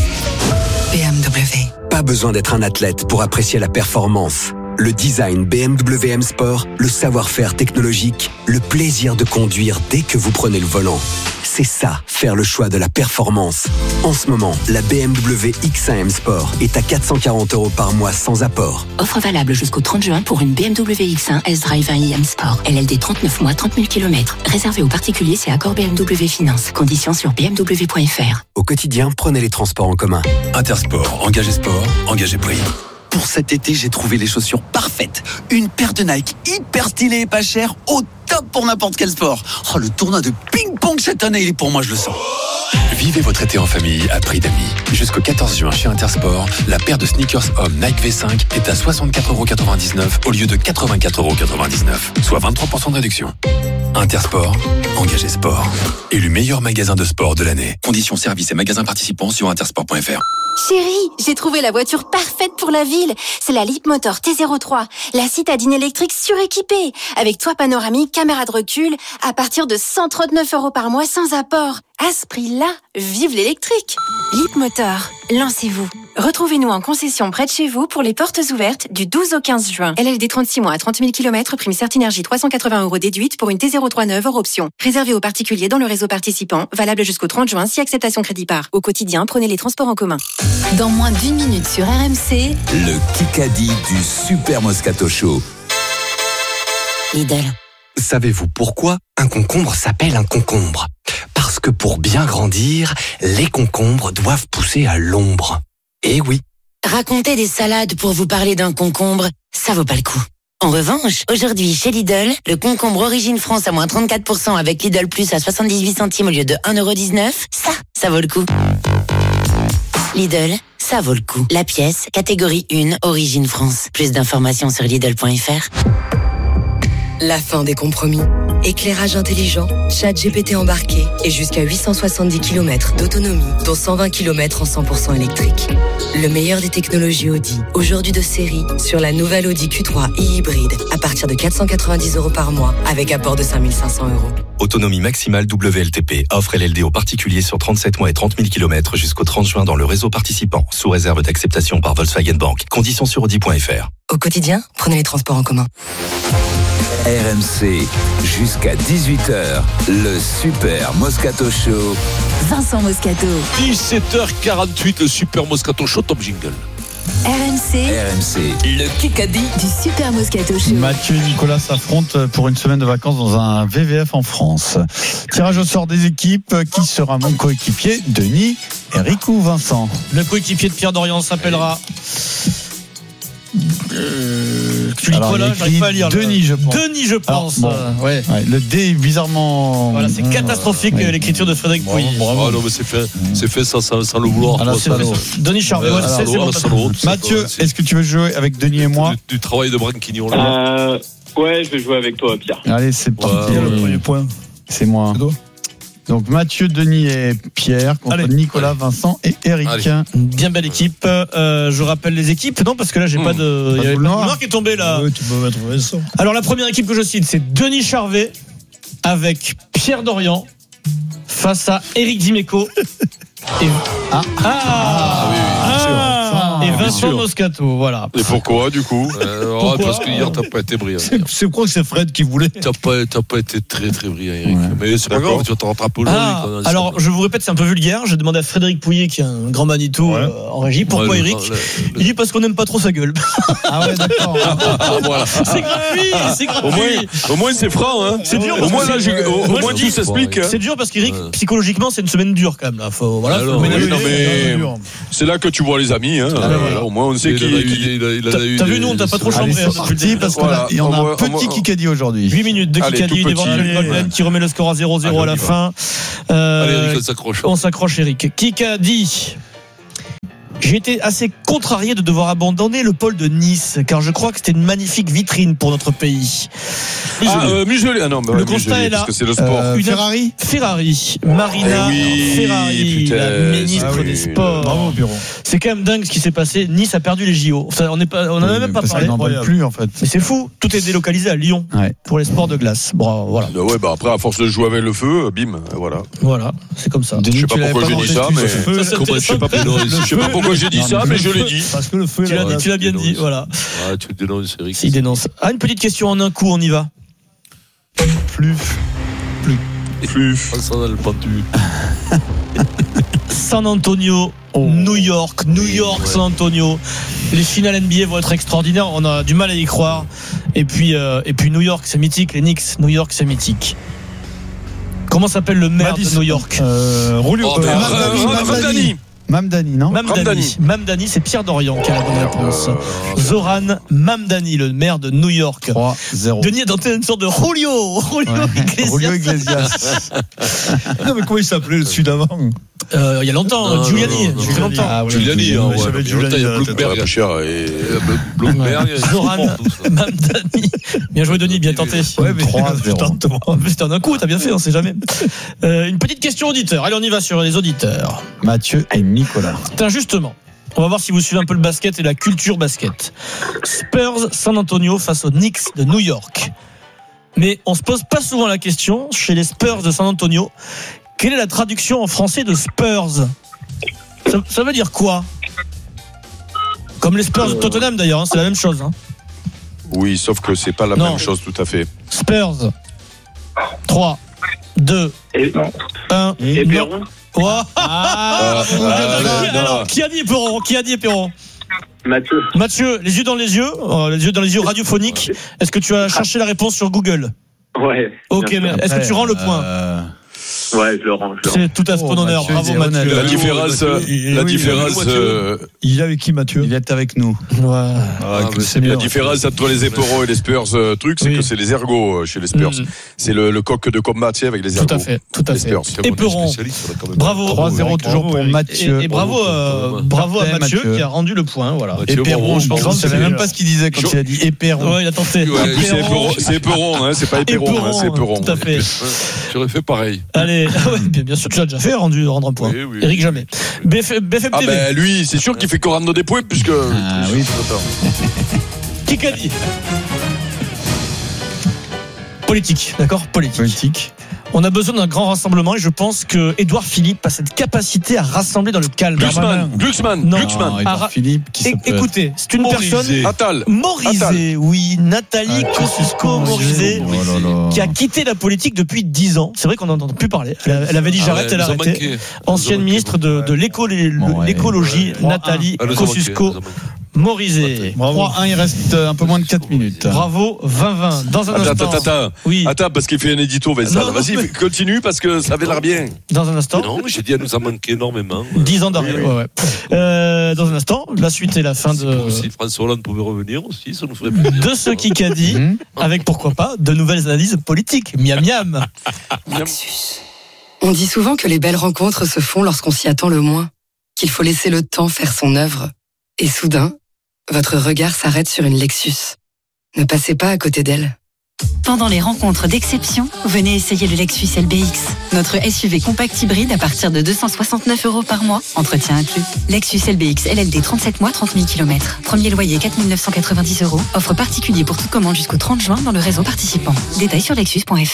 B M W. Pas besoin d'être un athlète pour apprécier la performance. Le design B M W M Sport, le savoir-faire technologique, le plaisir de conduire dès que vous prenez le volant. C'est ça, faire le choix de la performance. En ce moment, la B M W X un M Sport est à quatre cent quarante euros par mois sans apport. Offre valable jusqu'au trente juin pour une B M W X un S-Drive un i M Sport. L L D trente-neuf mois, trente mille kilomètres. Réservé aux particuliers, c'est accord B M W Finance. Conditions sur b m w point f r. Au quotidien, prenez les transports en commun. Intersport, engagé sport, engagé prix. Pour cet été, j'ai trouvé les chaussures parfaites. Une paire de Nike hyper stylée et pas chère, au top pour n'importe quel sport. Oh, le tournoi de ping-pong cette année, il est pour moi, je le sens. Vivez votre été en famille à prix d'amis. Jusqu'au quatorze juin chez Intersport, la paire de sneakers hommes Nike V cinq est à soixante-quatre euros quatre-vingt-dix-neuf au lieu de quatre-vingt-quatre euros quatre-vingt-dix-neuf, soit vingt-trois pour cent de réduction. Intersport, engagé sport. Élu meilleur magasin de sport de l'année. Conditions services et magasins participants sur intersport point f r. Chérie, j'ai trouvé la voiture parfaite pour la ville. C'est la Leapmotor T zéro trois, la citadine électrique suréquipée, avec toit panoramique, caméra de recul, à partir de cent trente-neuf euros par mois sans apport. À ce prix-là, vive l'électrique. Leapmotor, lancez-vous. Retrouvez-nous en concession près de chez vous pour les portes ouvertes du douze au quinze juin. L L D trente-six mois à trente mille kilomètres, prime Certinergie trois cent quatre-vingts euros déduite pour une T zéro trois neuve hors option. Réservé aux particuliers dans le réseau participant, valable jusqu'au trente juin si acceptation crédit par. Au quotidien, prenez les transports en commun. Dans moins d'une minute sur R M C, le Kikadi du Super Moscato Show. Lidl. Savez-vous pourquoi un concombre s'appelle un concombre? Parce que pour bien grandir, les concombres doivent pousser à l'ombre. Eh oui. Raconter des salades pour vous parler d'un concombre, ça vaut pas le coup. En revanche, aujourd'hui chez Lidl, le concombre Origine France à moins trente-quatre pour cent avec Lidl Plus à soixante-dix-huit centimes au lieu de un euro dix-neuf, ça, ça vaut le coup. Lidl, ça vaut le coup. La pièce, catégorie un, Origine France. Plus d'informations sur lidl point f r. La fin des compromis. Éclairage intelligent, ChatGPT embarqué et jusqu'à huit cent soixante-dix kilomètres d'autonomie, dont cent vingt kilomètres en cent pour cent électrique. Le meilleur des technologies Audi, aujourd'hui de série, sur la nouvelle Audi Q trois e-hybride, à partir de quatre cent quatre-vingt-dix euros par mois, avec apport de cinq mille cinq cents euros. Autonomie maximale W L T P. Offre L L D aux particuliers sur trente-sept mois et trente mille kilomètres jusqu'au trente juin dans le réseau participant, sous réserve d'acceptation par Volkswagen Bank. Conditions sur audi point f r. Au quotidien, prenez les transports en commun. R M C, jusqu'à dix-huit heures, le Super Moscato Show. Vincent Moscato. dix-sept heures quarante-huit, le Super Moscato Show, top jingle. R M C. R M C. Le Kikadi du Super Moscato Show. Mathieu et Nicolas s'affrontent pour une semaine de vacances dans un V V F en France. Tirage au sort des équipes. Qui sera mon coéquipier? Denis, Eric ou Vincent? Le coéquipier de Pierre Dorian s'appellera... Euh, tu lis Alors, quoi là? J'arrive pas à lire. Denis, je pense. Denis, je pense. Alors, bon, euh, ouais. ouais, le D est bizarrement. Voilà, c'est catastrophique ouais. l'écriture de Frédéric Pouilly. Bravo. Oh, non, mais c'est fait, c'est fait sans, sans, sans le vouloir. Alors, toi, c'est ça, fait, Denis Charvet. Euh, Ouais, c'est, c'est bon, salaud, Mathieu, est-ce que tu veux jouer avec Denis et moi? Du, du travail de Branquignon là. Euh, ouais, je vais jouer avec toi, Pierre. Allez, c'est parti. Ouais, le premier point. C'est moi. C'est toi. Donc Mathieu, Denis et Pierre contre Allez. Nicolas, Vincent et Eric. Allez. Bien belle équipe. Euh, je rappelle les équipes. Non, parce que là, j'ai mmh. pas de. Il y a boule le noire. noir qui est tombé là. Ouais, tu peux mettre Vincent. Alors, la première équipe que je cite, c'est Denis Charvet avec Pierre Dorian face à Eric Dimeco. Et... Ah, ah, ah, oui, oui, ah, et Vincent Moscato, voilà. Et pourquoi, du coup euh, pourquoi Parce que hier, t'as pas été brillant. C'est, c'est quoi que c'est Fred qui voulait T'as pas, t'as pas été très très brillant, Eric. Ouais. Mais c'est pas grave, tu vas te rattraper aujourd'hui. Ah, alors, je vous répète, c'est un peu vulgaire. Je demande à Frédéric Pouillet, qui est un grand Manitou ouais. euh, en régie, pourquoi ouais, Eric le, le, Il dit parce qu'on n'aime pas trop sa gueule. Ah ouais, d'accord. Voilà. C'est gratuit, c'est gratuit. Au moins, au moins c'est franc, hein. C'est dur. Au moins, là, j'ai, au, au moins, tout s'explique. C'est dur parce qu'Eric, psychologiquement, c'est une semaine dure quand même. Là. Faut, voilà, alors, faut oui, non, mais c'est là que tu vois les amis. Hein. Ah, euh, là, au moins, on sait qui. T'as vu, nous, on t'a pas trop chambré. C'est parce qu'il y en a un petit Kikadi aujourd'hui. huit minutes de Kikadi, d'éventuel Golden qui remet le score à zéro zéro à la fin. Allez, Eric, on s'accroche. On s'accroche, Eric. Kikadi. J'ai été assez contrarié de devoir abandonner le pôle de Nice, car je crois que c'était une magnifique vitrine pour notre pays. Ah, euh, muselé. Ah non, bah, le ouais, constat muselé, est là. Parce que c'est le sport. Euh, une... Ferrari Ferrari. Marina eh oui, Ferrari, putain, la ministre ah oui, des Sports. Bravo, Bureau. C'est quand même dingue ce qui s'est passé. Nice a perdu les J O. Enfin, on n'est pas, on en a même pas parlé. On n'en parle plus, en fait. Mais c'est fou. Tout est délocalisé à Lyon ouais. pour les sports de glace. Bon, voilà. Bah ouais, bah après, à force de jouer avec le feu, bim, voilà. Voilà, c'est comme ça. Je sais pas pourquoi j'ai dit ça, mais je sais pas pourquoi j'ai dit ça, mais je l'ai dit. Parce que le feu, tu l'as, tu l'as bien dit, voilà. Ah, tu dénonces, Eric. Il dénonce. Ah, une petite question en un coup, on y va. Plus. Plus. Plus. Ça dans le pentu. San Antonio, oh. New York, New York, ouais. San Antonio. Les finales N B A vont être extraordinaires. On a du mal à y croire. Et puis, euh, et puis New York, c'est mythique. Les Knicks, New York, c'est mythique. Comment s'appelle le maire Madison. de New York euh, Rolio. Oh, ben, Mamdani. Mamdani, non Mamdani. Mamdani, c'est Pierre Dorian qui a la bonne réponse. Zoran Mamdani, le maire de New York. trois zéro. Denis a tenté une sorte de Julio. Julio ouais. Iglesias. Julio Iglesias. Non, mais comment il s'appelait le celui d'avant euh, Il y a longtemps, non, Giuliani. Non, non, non, longtemps. Ah, oui, Giuliani, hein, ouais. J'avais Giuliani. Il y a Bloomberg. Et Bloomberg. Zoran Mamdani. Bien joué, Denis, bien tenté. Ouais, mais trois zéro. C'était en un coup, t'as bien fait, on sait jamais. Euh, une petite question auditeur. Allez, on y va sur les auditeurs. Mathieu et Nicolas. Tiens, justement, on va voir si vous suivez un peu le basket et la culture basket. Spurs San Antonio face aux Knicks de New York. Mais on se pose pas souvent la question chez les Spurs de San Antonio. Quelle est la traduction en français de Spurs ? ça, ça veut dire quoi ? Comme les Spurs de Tottenham d'ailleurs, hein, c'est la même chose. Hein. Oui, sauf que c'est pas la non. même chose tout à fait. Spurs. trois, deux, un. Et Perron. Oh ah, ah, ah, alors, qui a dit Perron ? Qui a dit Perron ? Mathieu. Mathieu, les yeux dans les yeux, euh, les yeux dans les yeux radiophoniques. Est-ce que tu as cherché la réponse sur Google ? Ouais. Ok, mais est-ce que tu rends le point ? euh... Ouais, je le rends. Je le C'est tout à ton oh, honneur. Bravo, Mathieu. La différence, il, la oui, différence. Euh, il est avec qui, Mathieu ? Il est avec nous. Ouais. Ah, ah, c'est la différence entre les éperons et les Spurs, euh, truc, c'est oui. que c'est les ergots chez les Spurs. Mm. C'est le, le coq de combat, tu sais, avec les ergots. Tout à fait, tout à fait. Éperon. Bravo. trois zéro toujours pour Mathieu. Et, et bravo, euh, bravo à Mathieu, Mathieu qui a rendu le point. Voilà. Éperon, je pense que je savais même pas ce qu'il disait quand il a dit éperon. Ouais, il a tenté. C'est éperon, c'est pas éperon, c'est éperon. Tout à fait. J'aurais fait pareil. Allez, bien sûr, tu l'as déjà fait, rendu, rendre un point. Oui, oui. Eric, jamais. B F M T V. Ah ben lui, c'est sûr qu'il fait que rendre des points, puisque... Ah oui, Qui qu'a dit ? Politique, d'accord ? Politique. Politique. On a besoin d'un grand rassemblement et je pense que Édouard Philippe a cette capacité à rassembler dans le calme. Glucksmann, Glucksmann, non. Glucksmann. Ah, Édouard Philippe, qui é- Écoutez, c'est une Morizé. personne... Attal. Morizé, Attal. oui. Nathalie ah, Kosciusko-Morizet, oh là là. qui a quitté la politique depuis dix ans. C'est vrai qu'on n'en entend plus parler. Elle, a, elle avait dit ah j'arrête, ouais, elle a arrêté. Manqué. Ancienne ministre de, de l'éco, bon, ouais, l'écologie, ouais. Nathalie ah, Kosciusko-Morizet. trois un, il reste un peu moins de quatre minutes. Bravo, vingt vingt. Dans un attends, instant. Attends, attends. Oui. Attends, parce qu'il fait un édito, Vincent. Non, vas-y, mais... continue, parce que ça avait l'air bien. Dans un instant. Non, j'ai dit, elle nous a manqué énormément. dix ans d'arrêt. Oui, oui. Ouais, ouais. Euh, dans un instant, la suite et la fin de. Si François Hollande pouvait revenir aussi, ça nous ferait plaisir. De ce qui qu'a dit, avec pourquoi pas de nouvelles analyses politiques. Miam miam. Lexus. On dit souvent que les belles rencontres se font lorsqu'on s'y attend le moins, qu'il faut laisser le temps faire son œuvre. Et soudain, votre regard s'arrête sur une Lexus. Ne passez pas à côté d'elle. Pendant les rencontres d'exception, venez essayer le Lexus L B X. Notre S U V compact hybride à partir de deux cent soixante-neuf euros par mois, entretien inclus. Lexus L B X L L D trente-sept mois, trente mille kilomètres. Premier loyer quatre mille neuf cent quatre-vingt-dix euros. Offre particulier pour toute commande jusqu'au trente juin dans le réseau participant. Détails sur lexus point f r.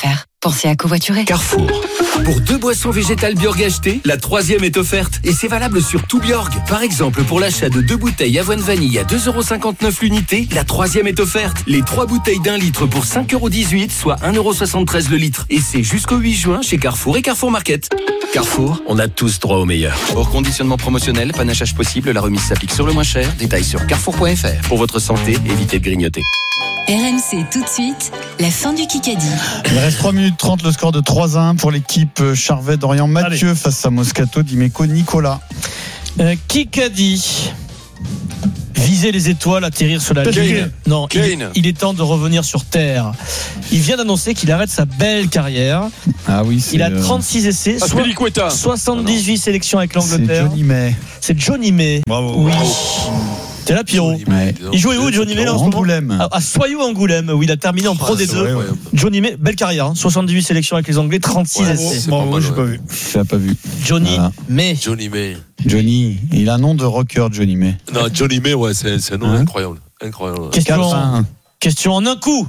pensez à covoiturer. Carrefour. Pour deux boissons végétales Bjorg achetées, la troisième est offerte. Et c'est valable sur tout Bjorg. Par exemple, pour l'achat de deux bouteilles avoine vanille à deux euros cinquante-neuf l'unité, la troisième est offerte. Les trois bouteilles d'un litre pour cinq euros dix-huit, soit un euro soixante-treize le litre. Et c'est jusqu'au huit juin chez Carrefour et Carrefour Market. Carrefour, on a tous droit au meilleur. Hors conditionnement promotionnel, panachage possible, la remise s'applique sur le moins cher. Détails sur carrefour point f r. Pour votre santé, évitez de grignoter. R M C tout de suite, la fin du Kikadi. Il reste trois minutes trente, le score de trois à un pour l'équipe Charvet-Dorian. Mathieu Allez. face à Moscato, Dimeco, Nicolas. Euh, Kikadi. Viser les étoiles, atterrir sur la Lune. Non, il, il est temps de revenir sur Terre. Il vient d'annoncer qu'il arrête sa belle carrière. Ah oui, il a trente-six essais, ah, so- soixante-dix-huit ah sélections avec l'Angleterre. C'est Johnny May. C'est Johnny May. Bravo. Oui. Bravo. T'es là, Pierrot. Ouais. Il jouait où, Johnny May, en Angoulême. À Soyou-Angoulême, où il a terminé en oh, Pro D deux. Vrai, ouais. Johnny May, belle carrière. Hein. soixante-dix-huit sélections avec les Anglais, trente-six ouais, essais. C'est bon, moi, j'ai pas vu. Je l'ai pas vu. Johnny voilà. May. Johnny May. Johnny, il a un nom de rocker, Johnny May. Non, Johnny May, ouais, c'est, c'est un nom hein incroyable. Incroyable. Question, question en un coup.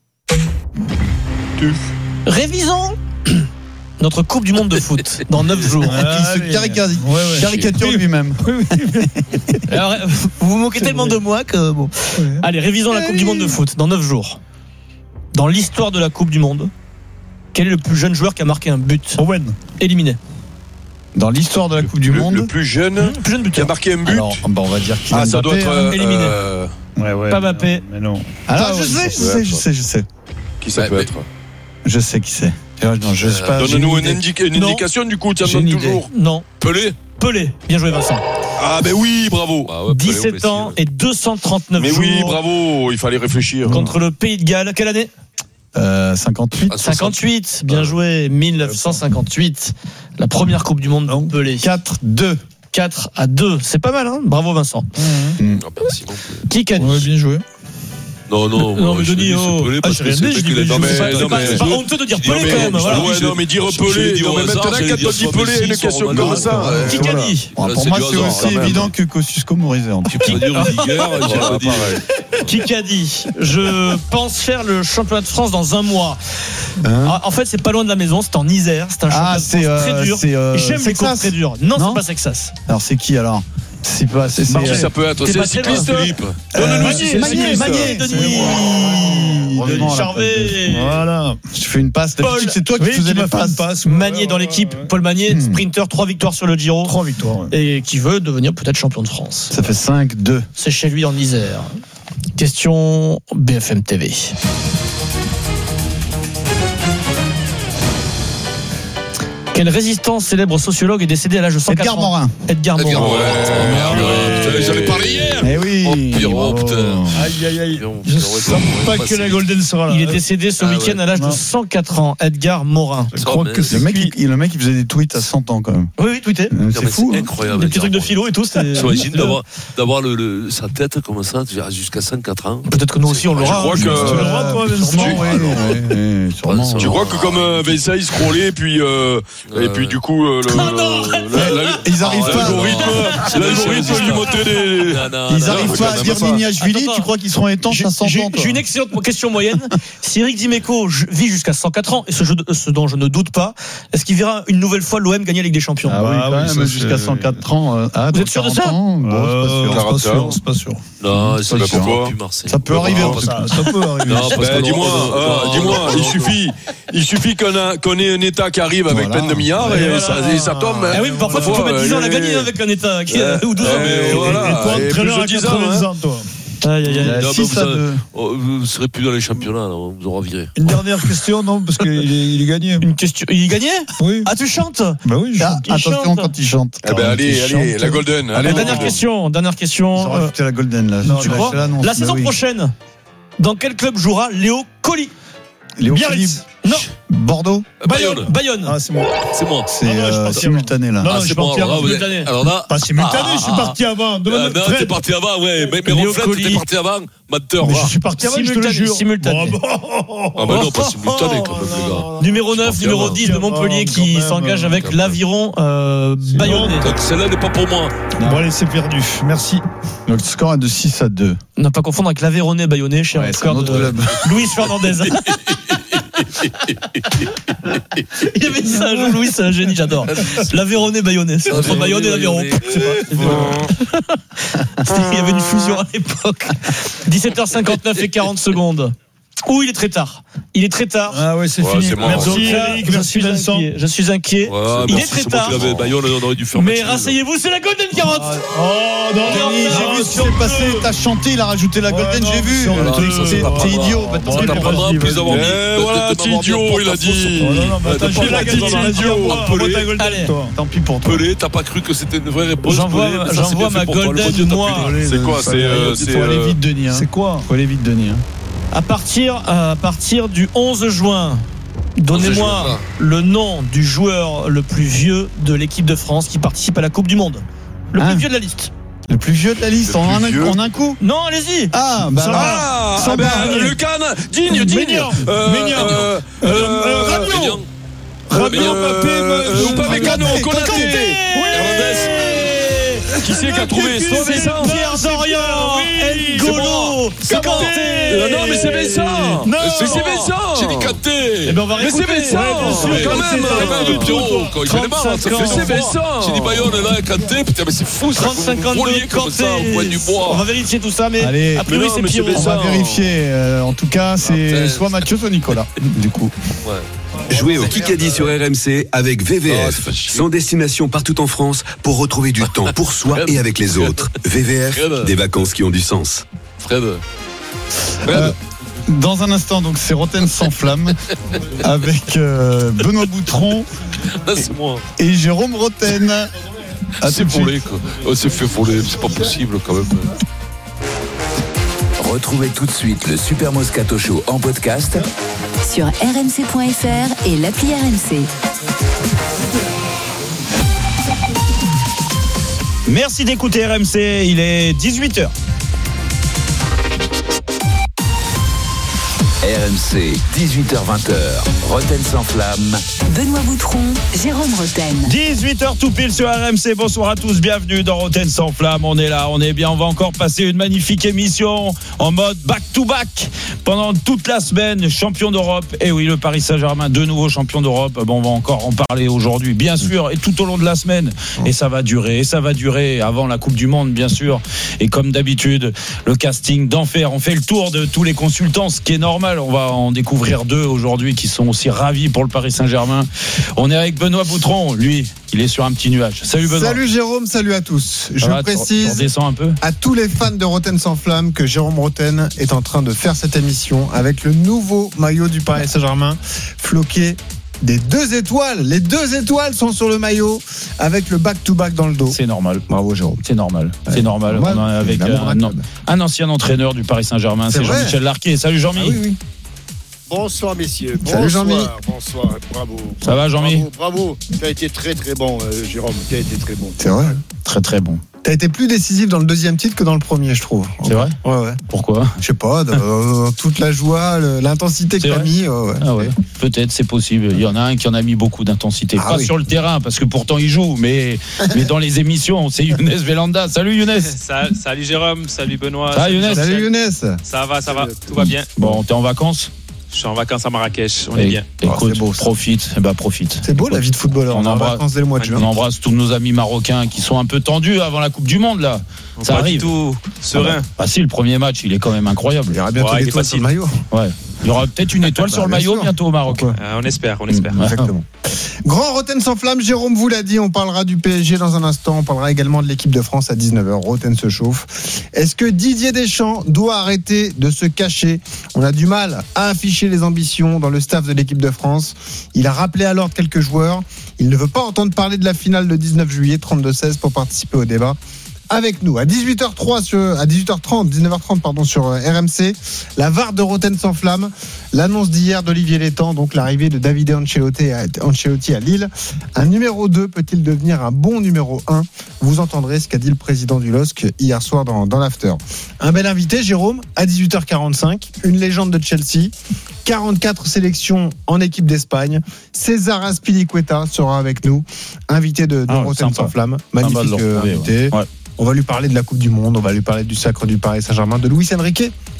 Révisons notre Coupe du Monde de foot dans neuf jours. Ah, il se caricature, ouais, ouais. caricature lui-même. Oui, oui. Alors, vous vous moquez tellement de moi que bon. Ouais. Allez, révisons la Coupe du Monde de foot dans neuf jours. Dans l'histoire de la Coupe du Monde, quel est le plus jeune joueur qui a marqué un but ? Owen. Éliminé. Dans l'histoire de la Coupe du le, Monde, le plus jeune, mmh, plus jeune qui a marqué un but. Alors, bah on va dire qu'il ah, ça doit être euh, éliminé. Euh... Ouais, ouais, pas Mbappé. Mais non. Alors, je sais, je sais, je sais, je sais. Qui ça ouais, peut mais... être ? Je sais qui c'est. Non, je sais pas. Donne-nous une, indica- une indication du coup, tu en donnes toujours. Non. Pelé. Pelé. Bien joué, Vincent. Ah ben oui, bravo. Ah ouais, Pelé, dix-sept ans et deux cent trente-neuf mais jours. Mais oui, bravo. Il fallait réfléchir. Contre le Pays de Galles. Quelle année ? Euh, cinquante-huit. Ah, cinquante-huit, bien joué, dix-neuf cent cinquante-huit. La première Coupe du Monde de Pelé. quatre deux. quatre à deux, c'est pas mal, hein. Bravo Vincent. Mmh. Ah, merci, bon. Qui a dit ? Ouais, bien joué. Non, non, non, mais Denis, oh. Ah, j'ai rien dit, je dis Pelé. Non, mais c'est pas honteux de dire Pelé quand même. Voilà. Ouais, non, mais dire Pelé. Non, mais maintenant, quand on dit Pelé, il y a une question comme ça. Qui a dit ? Pour moi, c'est aussi évident que Kosciusko Morizet. Qui a dit ? Je pense faire le championnat de France dans un mois. En fait, c'est pas loin de la maison, c'est en Isère. C'est un championnat de France très dur. J'aime les courses très dures. Non, c'est pas Sexas. Alors, c'est qui alors ? C'est pas, c'est, c'est, ça peut être, c'est cycliste. Donne-nous Magnier, Magnier, Magnier, Denis. Denis Charvet. Voilà. Je fais une passe. D'habitude, c'est toi qui faisais les passes. Magnier dans l'équipe. Paul Magnier, sprinter, trois victoires sur le Giro. Trois victoires. Et qui veut devenir peut-être champion de France. Ça fait cinq deux. C'est chez lui en Isère. Question B F M T V. Quel résistant célèbre sociologue est décédé à l'âge de cent quatre ans ? Edgar Morin. Edgar Morin. Ouais, ouais, j'en ai parlé hier. Eh oui. Oh, Pierrot, putain. Aïe, aïe, aïe. Je sens pas que la Golden sera là. Il est décédé ce ah, week-end ouais. à l'âge non. de cent quatre ans. Edgar Morin. Je crois que c'est le mec, il, le mec, il faisait des tweets à cent ans quand même. Oui, oui, tweeté. C'est, c'est fou. C'est incroyable. Des petits trucs de philo et tout. J'imagine d'avoir, d'avoir le, le, sa tête comme ça jusqu'à cent quatre ans. Peut-être que nous aussi on l'aura. Je crois que. Tu l'auras, toi, Vincent. Je crois que comme Vincent, il scrollait, puis et puis du coup. Le, oh non, la, la, ils arrivent pas. L'algorithme, l'algorithme lui montait des. Non, non, ils arrivent pas à dire Nignashvili. Tu crois qu'ils seront étanches à cent ans ? J'ai une excellente question moyenne. Si Eric Dimeco vit jusqu'à cent quatre ans, et ce, jeu, ce dont je ne doute pas, est-ce qu'il verra une nouvelle fois l'O M gagner la Ligue des Champions ? Ah oui, quand même, jusqu'à cent quatre ans. Euh, ah, vous êtes sûr de ça ? C'est pas sûr. Non, c'est pas pourquoi. Ça peut arriver. Ça peut arriver. Dis-moi, il suffit, il suffit qu'on ait un État qui arrive avec plein de milliards et ça. Et ça tombe. Ah oui, mais parfois, il faut mettre dix ans à la gagner avec un État qui euh, ou douze ans. Et toi, entraîneur à quatre-vingts ans, toi. Aïe, aïe, aïe. Non, vous, avez, vous serez plus dans les championnats, là, on vous aura viré. Une dernière question, non, parce qu'il est, il est gagné. Une question, il est gagné ? Oui. Ah, tu chantes ? Bah oui, je chante. Ah, attention chante. Quand il chante. Eh ben allez, allez, chante. La Golden. Allez, dernière question, dernière question. Ils ont rajouté la Golden là. Non, tu crois ? La saison oui. prochaine, dans quel club jouera Léo Colli ? Léo Biarritz. Non. Bordeaux. Bayonne. Bayonne. Ah, c'est moi. C'est moi. C'est non, euh, simultané là. Non, non, ah, je suis parti avant. Simultané. Alors là. Pas simultané, ah, je suis parti avant. Ah, non, t'es parti avant, ouais. Mais, mais Ronflette, t'es parti avant. Menteur. Mais je suis parti avant, je te le jure. Simultané. Ah, bah non, pas simultané quand même, les gars. Numéro neuf, numéro dix de Montpellier qui s'engage avec l'Aviron bayonnais. Donc celle-là n'est pas pour moi. Bon, allez, c'est perdu. Merci. Donc le score est de six à deux. Ne pas confondre avec l'Aveyronais bayonnais, cher Louis Fernandez. Il y avait ça, Jean-Louis, c'est un génie, j'adore. L'Aveyronais Bayonnais, c'est entre Bayonne et l'Aveyron. Il y avait une fusion à l'époque. dix-sept heures cinquante-neuf et quarante secondes. Ouh, il est très tard. Il est très tard. Ah ouais, c'est ouais, fini. C'est merci Eric, merci Vincent. Je suis inquiet. Ouais, il bon, est très tard. Bayonne, on aurait dû faire mais rasseyez-vous, c'est la Golden quarante. Oh non, non, Denis, j'ai vu ce qui s'est passé. T'as chanté, il a rajouté la Golden, j'ai vu. T'es idiot. On t'apprendra plus d'avoir mis. Voilà, t'es idiot, il a dit. J'ai la Golden. Allez, tant pis pour toi. Pelé, t'as pas cru que c'était une vraie réponse. J'envoie ma Golden, moi. C'est quoi? C'est. Faut aller vite, Denis. C'est quoi? Faut aller vite, Denis. À partir, à partir du onze juin, donnez-moi le nom du joueur le plus vieux de l'équipe de France qui participe à la Coupe du Monde. Le ah. plus vieux de la liste. Le plus vieux de la liste, en un, en un coup? Non, allez-y. Ah, bah ah, ah ben, le Cannes, digne, digne. Mignon. Euh, Mignon. Euh, euh, Rabiot. Rabiot, Mbappé, pas Mécano, Konaté. Qui c'est qui a trouvé Vincent? Pierre Dorian, N'Golo, Kanté. Non, mais c'est Vincent. Non, c'est Vincent. J'ai dit Kanté. Eh ben on va mais c'est Vincent. Ouais, quand même. Quand il est marre, ça fait c'est Vincent. J'ai dit Bayonne là, Kanté. Putain, mais c'est fou ça. trente cinquante-deux Kanté. On va vérifier tout ça, mais allez, a priori c'est Pierrot. On va vérifier. En tout cas, c'est soit Mathieu, soit Nicolas. Du coup. Ouais. Jouez au Kikadi sur R M C avec V V F. Oh, sans destination partout en France pour retrouver du temps pour soi et avec les autres. V V F, des vacances qui ont du sens. Fred. Fred. Euh, dans un instant, donc c'est Roten sans flamme avec euh, Benoît Boutron ah, c'est moi. et Jérôme Roten. C'est volé quoi. Oh, c'est fait voler, c'est pas possible quand même. Retrouvez tout de suite le Super Moscato Show en podcast sur r m c point f r et l'appli R M C. Merci d'écouter R M C, il est dix-huit heures. R M C, dix-huit heures vingt, Roten sans flamme. Benoît Boutron, Jérôme Roten. dix-huit heures tout pile sur R M C. Bonsoir à tous, bienvenue dans Roten sans flamme. On est là, on est bien, on va encore passer une magnifique émission en mode back-to-back pendant toute la semaine. Champion d'Europe, et oui, le Paris Saint-Germain, de nouveaux champions d'Europe. Bon, on va encore en parler aujourd'hui, bien sûr, et tout au long de la semaine. Et ça va durer, et ça va durer avant la Coupe du Monde, bien sûr. Et comme d'habitude, le casting d'enfer. On fait le tour de tous les consultants, ce qui est normal. On va en découvrir deux aujourd'hui qui sont aussi ravis pour le Paris Saint-Germain. On est avec Benoît Boutron, lui, il est sur un petit nuage. Salut Benoît. Salut Jérôme, salut à tous. Je va, précise un peu à tous les fans de Roten sans flamme que Jérôme Roten est en train de faire cette émission avec le nouveau maillot du Paris Saint-Germain, floqué des deux étoiles. Les deux étoiles sont sur le maillot avec le back-to-back dans le dos. C'est normal. Bravo Jérôme. C'est normal. Ouais. C'est normal. normal. On est avec un, un, un ancien entraîneur du Paris Saint-Germain, c'est, c'est Jean-Michel Larquet. Salut Jean-Mi. Ah oui, oui. Bonsoir messieurs. Salut bonsoir, Jean-Mi. Bonsoir, bravo. Ça va Jean-Mi? Bravo, bravo. Tu as été très très bon euh, Jérôme, tu as été très bon. C'est vrai. Très très bon. T'as été plus décisif dans le deuxième titre que dans le premier, je trouve. C'est vrai? Ouais, ouais. Pourquoi? Je sais pas, dans toute la joie, l'intensité que t'as mis. Ouais, ouais. Ah ouais. Peut-être, c'est possible. Il y en a un qui en a mis beaucoup d'intensité. Ah, pas oui. Sur le terrain, parce que pourtant il joue, mais, mais dans les émissions, c'est Younes Vélanda. Salut Younes. Salut Jérôme, salut Benoît. Salut Younes. Salut Younes. Ça va, ça va, tout va bien. Bon, t'es en vacances? Je suis en vacances à Marrakech, on est bien. Écoute, oh, c'est beau, profite, eh ben profite. C'est beau la vie de footballeur. On, on embrasse, dès le mois de juin. On embrasse tous nos amis marocains qui sont un peu tendus avant la Coupe du Monde là. Ça pas arrive. Du tout serein. Ah, bah, si, le premier match, il est quand même incroyable. Il y aura bientôt ouais, des étoiles sur le maillot. Ouais. Il y aura peut-être une étoile bah, sur le maillot sûr. Bientôt au Maroc. Euh, on espère, on espère. Exactement. Grand Roten sans flamme, Jérôme vous l'a dit, on parlera du P S G dans un instant, on parlera également de l'équipe de France à dix-neuf heures. Roten se chauffe. Est-ce que Didier Deschamps doit arrêter de se cacher? On a du mal à afficher les ambitions dans le staff de l'équipe de France. Il a rappelé à l'ordre quelques joueurs. Il ne veut pas entendre parler de la finale de dix-neuf juillet, trente-deux seize pour participer au débat. Avec nous à dix-huit heures trois sur, à dix-huit heures trente, dix-neuf heures trente pardon sur R M C, la V A R de Roten sans flamme, l'annonce d'hier d'Olivier Létang, donc l'arrivée de Davide Ancelotti à, Ancelotti à Lille. Un numéro deux peut-il devenir un bon numéro un? Vous entendrez ce qu'a dit le président du L O S C hier soir dans, dans l'after. Un bel invité, Jérôme, à dix-huit heures quarante-cinq, une légende de Chelsea, quarante-quatre sélections en équipe d'Espagne. César Azpilicueta sera avec nous, invité de, de ah, Roten sans flamme, magnifique euh, invité. Ouais. Ouais. On va lui parler de la Coupe du Monde, on va lui parler du sacre du Paris Saint-Germain, de Luis Enrique,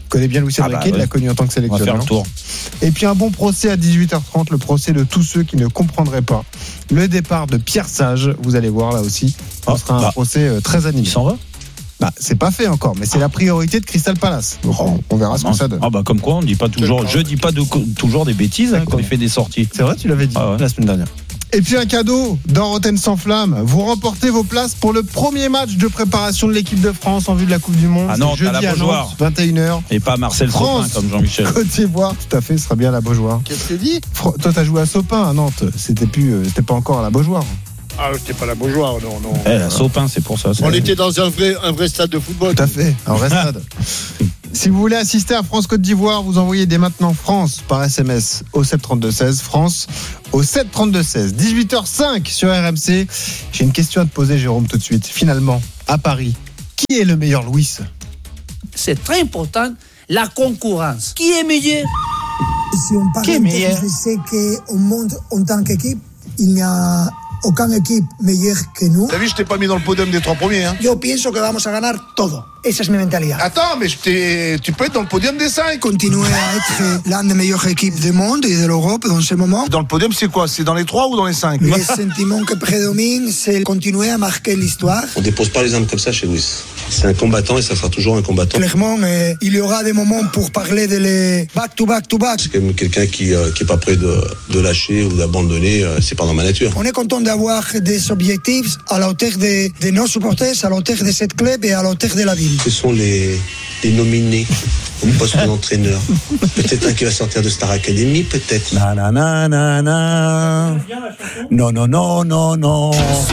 connaît bien Luis Enrique, ah bah, ouais. il l'a connu en tant que sélectionneur. On va faire le tour. Et puis un bon procès à dix-huit heures trente, le procès de tous ceux qui ne comprendraient pas le départ de Pierre Sage. Vous allez voir là aussi, ce oh, sera bah, un procès très animé. Il s'en va ? Bah, c'est pas fait encore, mais c'est la priorité de Crystal Palace. Donc on, on verra ce que ça donne. Ah bah comme quoi, on dit pas toujours. Je dis pas de, toujours des bêtises hein, quand il fait des sorties. C'est vrai, tu l'avais dit ah ouais. la semaine dernière. Et puis un cadeau dans Rotten sans flamme. Vous remportez vos places pour le premier match de préparation de l'équipe de France en vue de la Coupe du Monde. Ah non, jeudi à la Beaujoire. vingt et une heures. Et pas Marcel Sopin comme Jean-Michel. Côte d'Ivoire, tout à fait, ce sera bien à la Beaujoire. Qu'est-ce que tu dis ? Toi, t'as joué à Sopin à Nantes. C'était plus, euh, c'était pas encore à la Beaujoire. Ah, c'était pas la Beaujoire, non, non. Eh, la Sopin, c'est pour ça. C'est On était dans un vrai, un vrai stade de football. Tout à fait, un vrai stade. Si vous voulez assister à France-Côte d'Ivoire, vous envoyez dès maintenant France par S M S au sept trente-deux seize. France au sept trente-deux seize. dix-huit heures cinq sur R M C. J'ai une question à te poser, Jérôme, tout de suite. Finalement, à Paris, qui est le meilleur Louis ? C'est très important, la concurrence. Qui est meilleur ? Si on parle de meilleur, je sais qu'au monde, en tant qu'équipe, il n'y a aucune équipe meilleure que nous. T'as vu, je t'ai pas mis dans le podium des trois premiers. Hein. Yo pienso que vamos a ganar todo. Esa es mi mentalidad. Attends, mais je t'ai... tu peux être dans le podium des cinq. Continuer à être l'une des meilleures équipes du monde et de l'Europe dans ce moment. Dans le podium, c'est quoi ? C'est dans les trois ou dans les cinq ? Le sentiment qui prédomine, c'est continuer à marquer l'histoire. On dépose pas les armes comme ça chez Louis. C'est un combattant et ça sera toujours un combattant. Clairement, euh, il y aura des moments pour parler de les back to back to back. C'est quand même quelqu'un qui euh, qui est pas prêt de, de lâcher ou d'abandonner. Euh, c'est pas dans ma nature. On est content d'avoir des objectifs à la hauteur de, de nos supporters, à la hauteur de cette club et à la hauteur de la ville. Ce sont les, les nominés au poste d'entraîneur. Peut-être un qui va sortir de Star Academy, peut-être. Na na na na na. Non non non non non.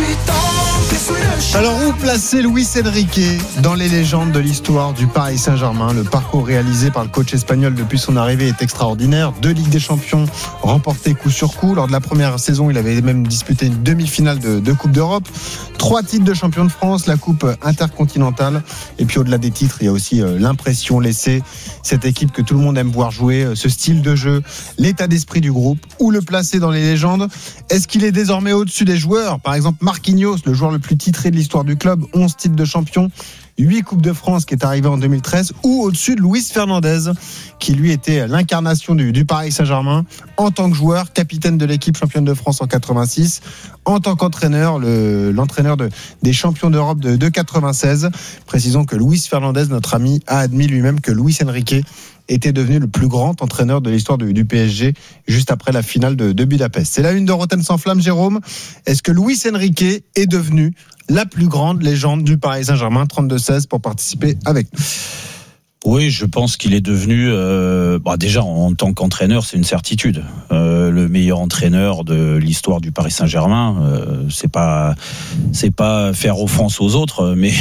Alors où placer Luis Enrique dans les légendes de l'histoire du Paris Saint-Germain ? Le parcours réalisé par le coach espagnol depuis son arrivée est extraordinaire. Deux Ligues des Champions remportées coup sur coup. Lors de la première saison, il avait même disputé une demi-finale de, de Coupe d'Europe. Trois titres de champion de France, la Coupe intercontinentale. Et puis au-delà des titres, il y a aussi euh, l'impression laissée. Cette équipe que tout le monde aime voir jouer, euh, ce style de jeu, l'état d'esprit du groupe. Où le placer dans les légendes ? Est-ce qu'il est désormais au-dessus des joueurs ? Par exemple, Marquinhos, le joueur le plus titré de l'histoire du club, onze titres de champion, huit Coupes de France qui est arrivé en deux mille treize, ou au-dessus de Luis Fernandez, qui lui était l'incarnation du, du Paris Saint-Germain, en tant que joueur, capitaine de l'équipe championne de France en quatre-vingt-six, en tant qu'entraîneur, le, l'entraîneur de, des champions d'Europe de, de quatre-vingt-seize. Précisons que Luis Fernandez, notre ami, a admis lui-même que Luis Enrique était devenu le plus grand entraîneur de l'histoire du, du P S G juste après la finale de, de Budapest. C'est la une de Rotten sans flamme, Jérôme. Est-ce que Luis Enrique est devenu la plus grande légende du Paris Saint-Germain? Trente-deux seize pour participer avec nous. Oui, je pense qu'il est devenu, euh, bah déjà en tant qu'entraîneur, c'est une certitude. Euh, le meilleur entraîneur de l'histoire du Paris Saint-Germain. Euh, c'est pas, c'est pas faire offense aux autres, mais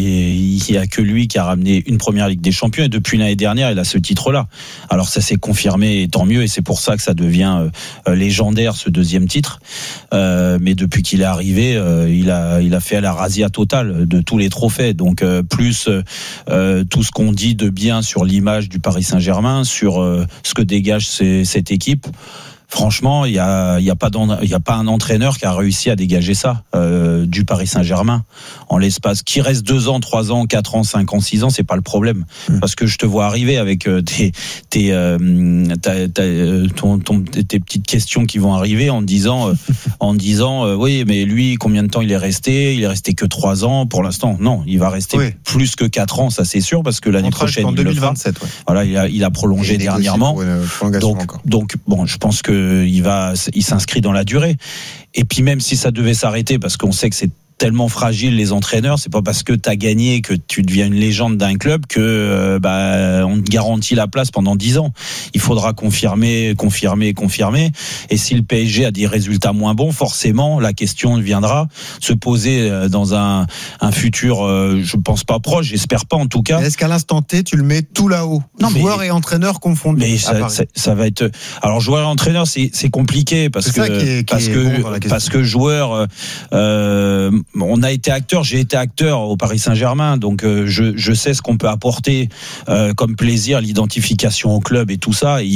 il y a que lui qui a ramené une première Ligue des Champions et depuis l'année dernière, il a ce titre-là. Alors ça s'est confirmé, et tant mieux, et c'est pour ça que ça devient euh, légendaire ce deuxième titre. Euh, mais depuis qu'il est arrivé, euh, il a, il a fait à la razzia totale de tous les trophées. Donc euh, plus euh, tout ce qu'on dit de bien sur l'image du Paris Saint-Germain, sur euh, ce que dégage ces, cette équipe. Franchement, il y a, il y a pas, il y a pas un entraîneur qui a réussi à dégager ça euh, du Paris Saint-Germain en l'espace. Qui reste deux ans, trois ans, quatre ans, cinq ans, six ans, c'est pas le problème. Mmh. Parce que je te vois arriver avec euh, tes, tes, euh, ta, ta, ton, ton, tes petites questions qui vont arriver en disant, euh, en disant, euh, oui, mais lui, combien de temps il est resté ? Il est resté que trois ans pour l'instant. Non, il va rester oui. plus que quatre ans, ça c'est sûr, parce que l'année Contrat prochaine, en il deux mille vingt-sept, le fera. Ouais. Voilà, il a, il a prolongé dernièrement. Donc, encore. donc, bon, je pense que il va, il s'inscrit dans la durée. Et puis même si ça devait s'arrêter, parce qu'on sait que c'est tellement fragile les entraîneurs, c'est pas parce que t'as gagné que tu deviens une légende d'un club que euh, bah on te garantit la place pendant dix ans. Il faudra confirmer, confirmer, confirmer. Et si le P S G a des résultats moins bons, forcément la question viendra se poser dans un un futur, euh, je pense pas proche, j'espère pas en tout cas. Mais est-ce qu'à l'instant T tu le mets tout là-haut, non, joueur mais, et entraîneur confondus? Mais ça, ça, ça va être. Alors joueur et entraîneur c'est c'est compliqué parce c'est que ça qui est, qui parce est que bon parce que joueur. Euh, on a été acteur, j'ai été acteur au Paris Saint-Germain, donc euh, je, je sais ce qu'on peut apporter euh, comme plaisir, l'identification au club et tout ça. Et il y a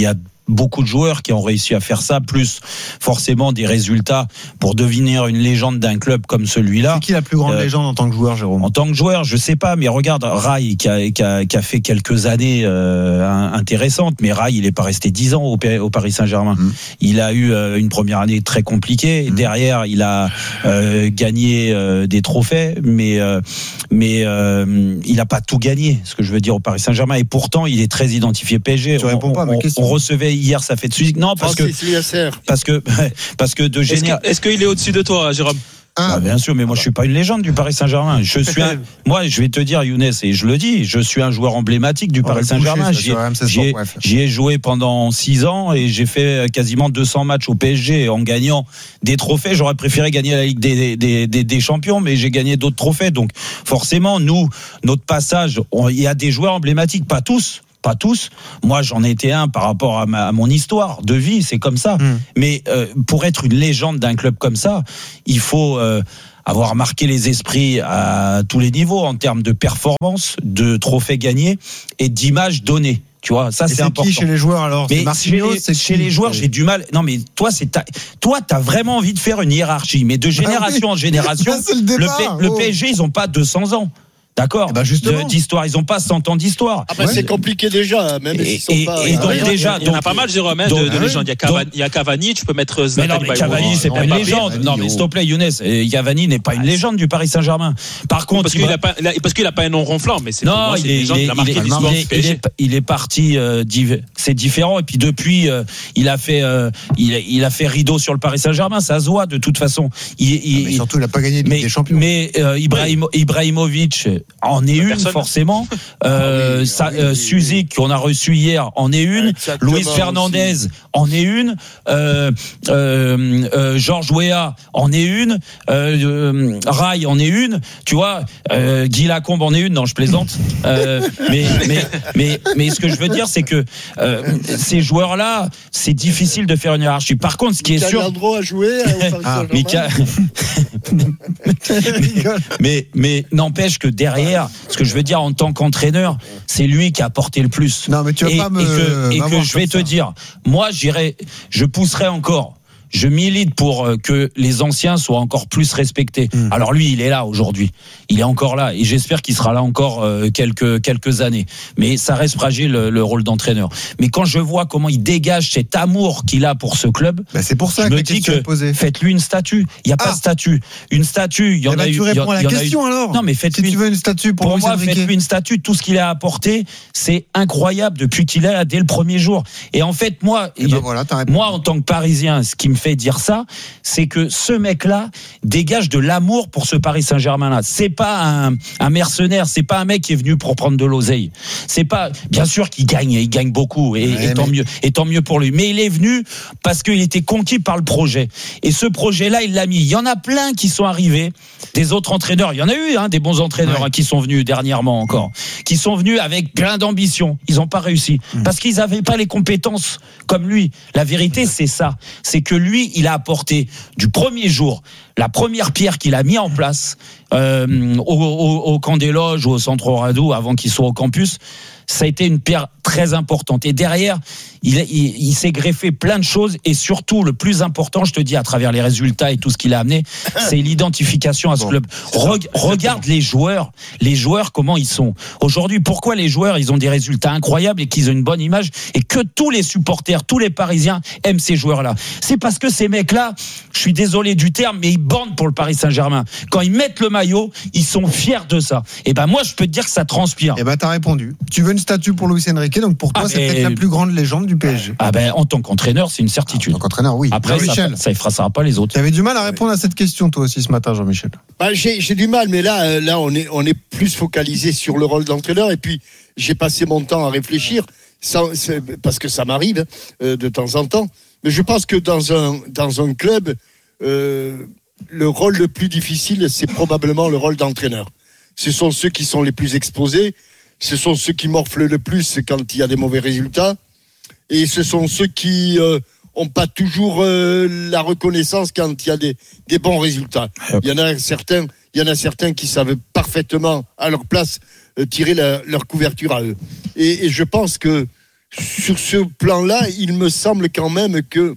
beaucoup de joueurs qui ont réussi à faire ça, plus forcément des résultats pour devenir une légende d'un club comme celui-là. C'est qui la plus grande euh, légende en tant que joueur, Jérôme ? En tant que joueur, je sais pas, mais regarde Rai qui a, qui a, qui a fait quelques années euh, intéressantes, mais Rai il est pas resté dix ans au, au Paris Saint-Germain. Mmh. Il a eu euh, une première année très compliquée. Mmh. Derrière, il a euh, gagné euh, des trophées, mais euh, mais euh, il a pas tout gagné. Ce que je veux dire au Paris Saint-Germain, et pourtant il est très identifié P S G. Tu on, réponds pas à ma question. On recevait hier, ça fait de suite. Non, parce Francis que parce que parce que de général. Est-ce qu'il est au-dessus de toi, Jérôme? Ah, bah bien sûr, mais moi je suis pas une légende du Paris Saint-Germain. Je suis un, moi je vais te dire Younes, et je le dis, je suis un joueur emblématique du Paris Saint-Germain. J'y, j'y, j'y ai joué pendant six ans et j'ai fait quasiment deux cents matchs au P S G en gagnant des trophées. J'aurais préféré gagner la Ligue des, des, des, des Champions, mais j'ai gagné d'autres trophées. Donc forcément, nous, notre passage, il y a des joueurs emblématiques, pas tous. Pas tous. Moi, j'en ai été un par rapport à, ma, à mon histoire de vie. C'est comme ça. Mmh. Mais euh, pour être une légende d'un club comme ça, il faut euh, avoir marqué les esprits à tous les niveaux en termes de performance, de trophées gagnés et d'images données. Tu vois, ça et c'est, c'est important. Qui chez les joueurs alors? Mais c'est chez, les, c'est chez les joueurs, j'ai du mal. Non, mais toi, c'est ta... toi, t'as vraiment envie de faire une hiérarchie, mais de génération ah oui. en génération, le, le, P... oh. le P S G, ils ont pas deux cents ans. D'accord, bah de, d'histoire, ils n'ont pas cent ans d'histoire. Après, ouais. c'est compliqué déjà, même s'ils sont et, pas. Et donc ah, déjà, il y en a pas mal, Jérôme, de, de, de légendes. Il y a Cavani, il y a Cavani, tu peux mettre Zlatan. Mais non, mais Cavani, c'est pas une légende. Non, mais s'il te plaît, Younes, Cavani n'est pas une légende du Paris Saint-Germain. Par contre, parce qu'il a pas, parce qu'il a pas un nom ronflant, mais c'est non, il est, il est, il est parti. C'est différent. Et puis depuis, il a fait, il a fait rideau sur le Paris Saint-Germain. Ça se voit de toute façon. Mais surtout, il n'a pas gagné de Ligue des Champions. Mais Ibrahimovic en est une. Forcément, euh, ah oui, ça, oui, euh, oui, Suzy qu'on a reçu hier en est une, Luis Fernandez aussi. En est une, euh, euh, euh, Georges Weah en est une, euh, Rai en est une, tu vois, euh, Guy Lacombe en est une, non je plaisante, euh, mais, mais mais mais ce que je veux dire c'est que euh, ces joueurs-là, c'est difficile de faire une hiérarchie. Par contre, ce qui est sûr, il a le droit à jouer. ah, Mika... mais, mais mais n'empêche que derrière, ce que je veux dire en tant qu'entraîneur, c'est lui qui a apporté le plus. Non, mais tu vas et, pas me. Et que, et que je vais te ça. dire, moi, j'irai, je pousserai encore. Je milite pour que les anciens soient encore plus respectés. Mmh. Alors lui, il est là aujourd'hui. Il est encore là. Et j'espère qu'il sera là encore euh, quelques, quelques années. Mais ça reste fragile, le, le rôle d'entraîneur. Mais quand je vois comment il dégage cet amour qu'il a pour ce club, bah c'est pour ça je que me dis que faites-lui une statue. Il n'y a ah. pas de statue. Une statue, il y en eh ben a tu eu. Tu réponds à la question eu... alors. Non, mais faites-lui. Si tu veux une statue pour, pour moi, faites-lui une statue. Tout ce qu'il a apporté, c'est incroyable depuis qu'il est là dès le premier jour. Et en fait, moi, eh ben voilà, moi, en tant que Parisien, ce qui me fait dire ça, c'est que ce mec-là dégage de l'amour pour ce Paris Saint-Germain-là. C'est pas un, un mercenaire, c'est pas un mec qui est venu pour prendre de l'oseille. C'est pas, bien sûr qu'il gagne, il gagne beaucoup, et, ouais, et tant mais... mieux, et tant mieux pour lui. Mais il est venu parce qu'il était conquis par le projet. Et ce projet-là, il l'a mis. Il y en a plein qui sont arrivés, des autres entraîneurs. Il y en a eu, hein, des bons entraîneurs, ouais. hein, qui sont venus dernièrement encore, qui sont venus avec plein d'ambition. Ils n'ont pas réussi mmh. parce qu'ils n'avaient pas les compétences comme lui. La vérité, c'est ça. C'est que lui, il a apporté du premier jour, la première pierre qu'il a mis en place euh, au, au, au camp des loges ou au centre Radou avant qu'il soit au campus, ça a été une pierre très importante. Et derrière, il, il, il s'est greffé plein de choses, et surtout, le plus important, je te dis, à travers les résultats et tout ce qu'il a amené, c'est l'identification à ce bon, club. Re- regarde les joueurs, les joueurs, comment ils sont. Aujourd'hui, pourquoi les joueurs, ils ont des résultats incroyables et qu'ils ont une bonne image, et que tous les supporters, tous les Parisiens aiment ces joueurs-là. C'est parce que ces mecs-là, je suis désolé du terme, mais ils bandent pour le Paris Saint-Germain. Quand ils mettent le maillot, ils sont fiers de ça. Et ben moi, je peux te dire que ça transpire. Et ben t'as répondu. Tu veux une statue pour Luis Enrique, donc pour toi, ah, c'est peut-être la plus grande légende du P S G. Ah ben, en tant qu'entraîneur, c'est une certitude. En tant qu'entraîneur, oui. Après, ça, ça effracera pas les autres. Tu avais du mal à répondre à cette question, toi aussi, ce matin, Jean-Michel. Bah, j'ai, j'ai du mal, mais là, là, on est, on est plus focalisé sur le rôle d'entraîneur. Et puis, j'ai passé mon temps à réfléchir, sans, parce que ça m'arrive euh, de temps en temps. Mais je pense que dans un, dans un club, euh, le rôle le plus difficile, c'est probablement le rôle d'entraîneur. Ce sont ceux qui sont les plus exposés. Ce sont ceux qui morflent le plus quand il y a des mauvais résultats. Et ce sont ceux qui euh, ont pas toujours euh, la reconnaissance quand il y a des, des bons résultats. Il y en a certains, il y en a certains qui savent parfaitement à leur place euh, tirer la, leur couverture à eux. Et, et je pense que sur ce plan-là, il me semble quand même que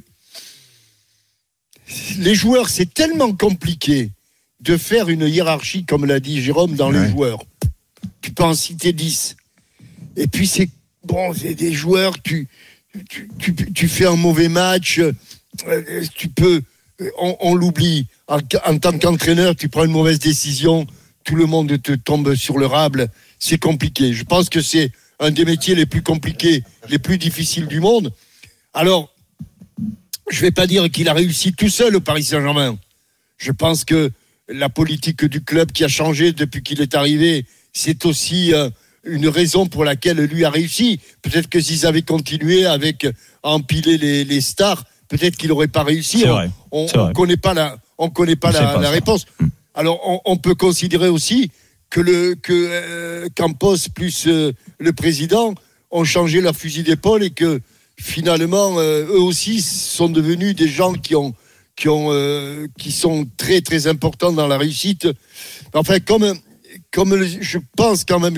les joueurs, c'est tellement compliqué de faire une hiérarchie, comme l'a dit Jérôme, dans ouais. les joueurs. Tu peux en citer dix. Et puis, c'est bon, c'est des joueurs, tu, tu, tu, tu fais un mauvais match, tu peux, on, on l'oublie. En, en tant qu'entraîneur, tu prends une mauvaise décision, tout le monde te tombe sur le rable. C'est compliqué. Je pense que c'est un des métiers les plus compliqués, les plus difficiles du monde. Alors, je ne vais pas dire qu'il a réussi tout seul au Paris Saint-Germain. Je pense que la politique du club qui a changé depuis qu'il est arrivé, c'est aussi euh, une raison pour laquelle lui a réussi. Peut-être que s'ils avaient continué avec à empiler les, les stars, peut-être qu'il n'aurait pas réussi. C'est vrai. On ne connaît pas la, on connaît pas la, pas la réponse. Alors, on, on peut considérer aussi que le que euh, Campos plus euh, le président ont changé leur fusil d'épaule et que finalement, euh, eux aussi sont devenus des gens qui ont, qui ont, euh, qui sont très très importants dans la réussite. Enfin, comme, comme je pense quand même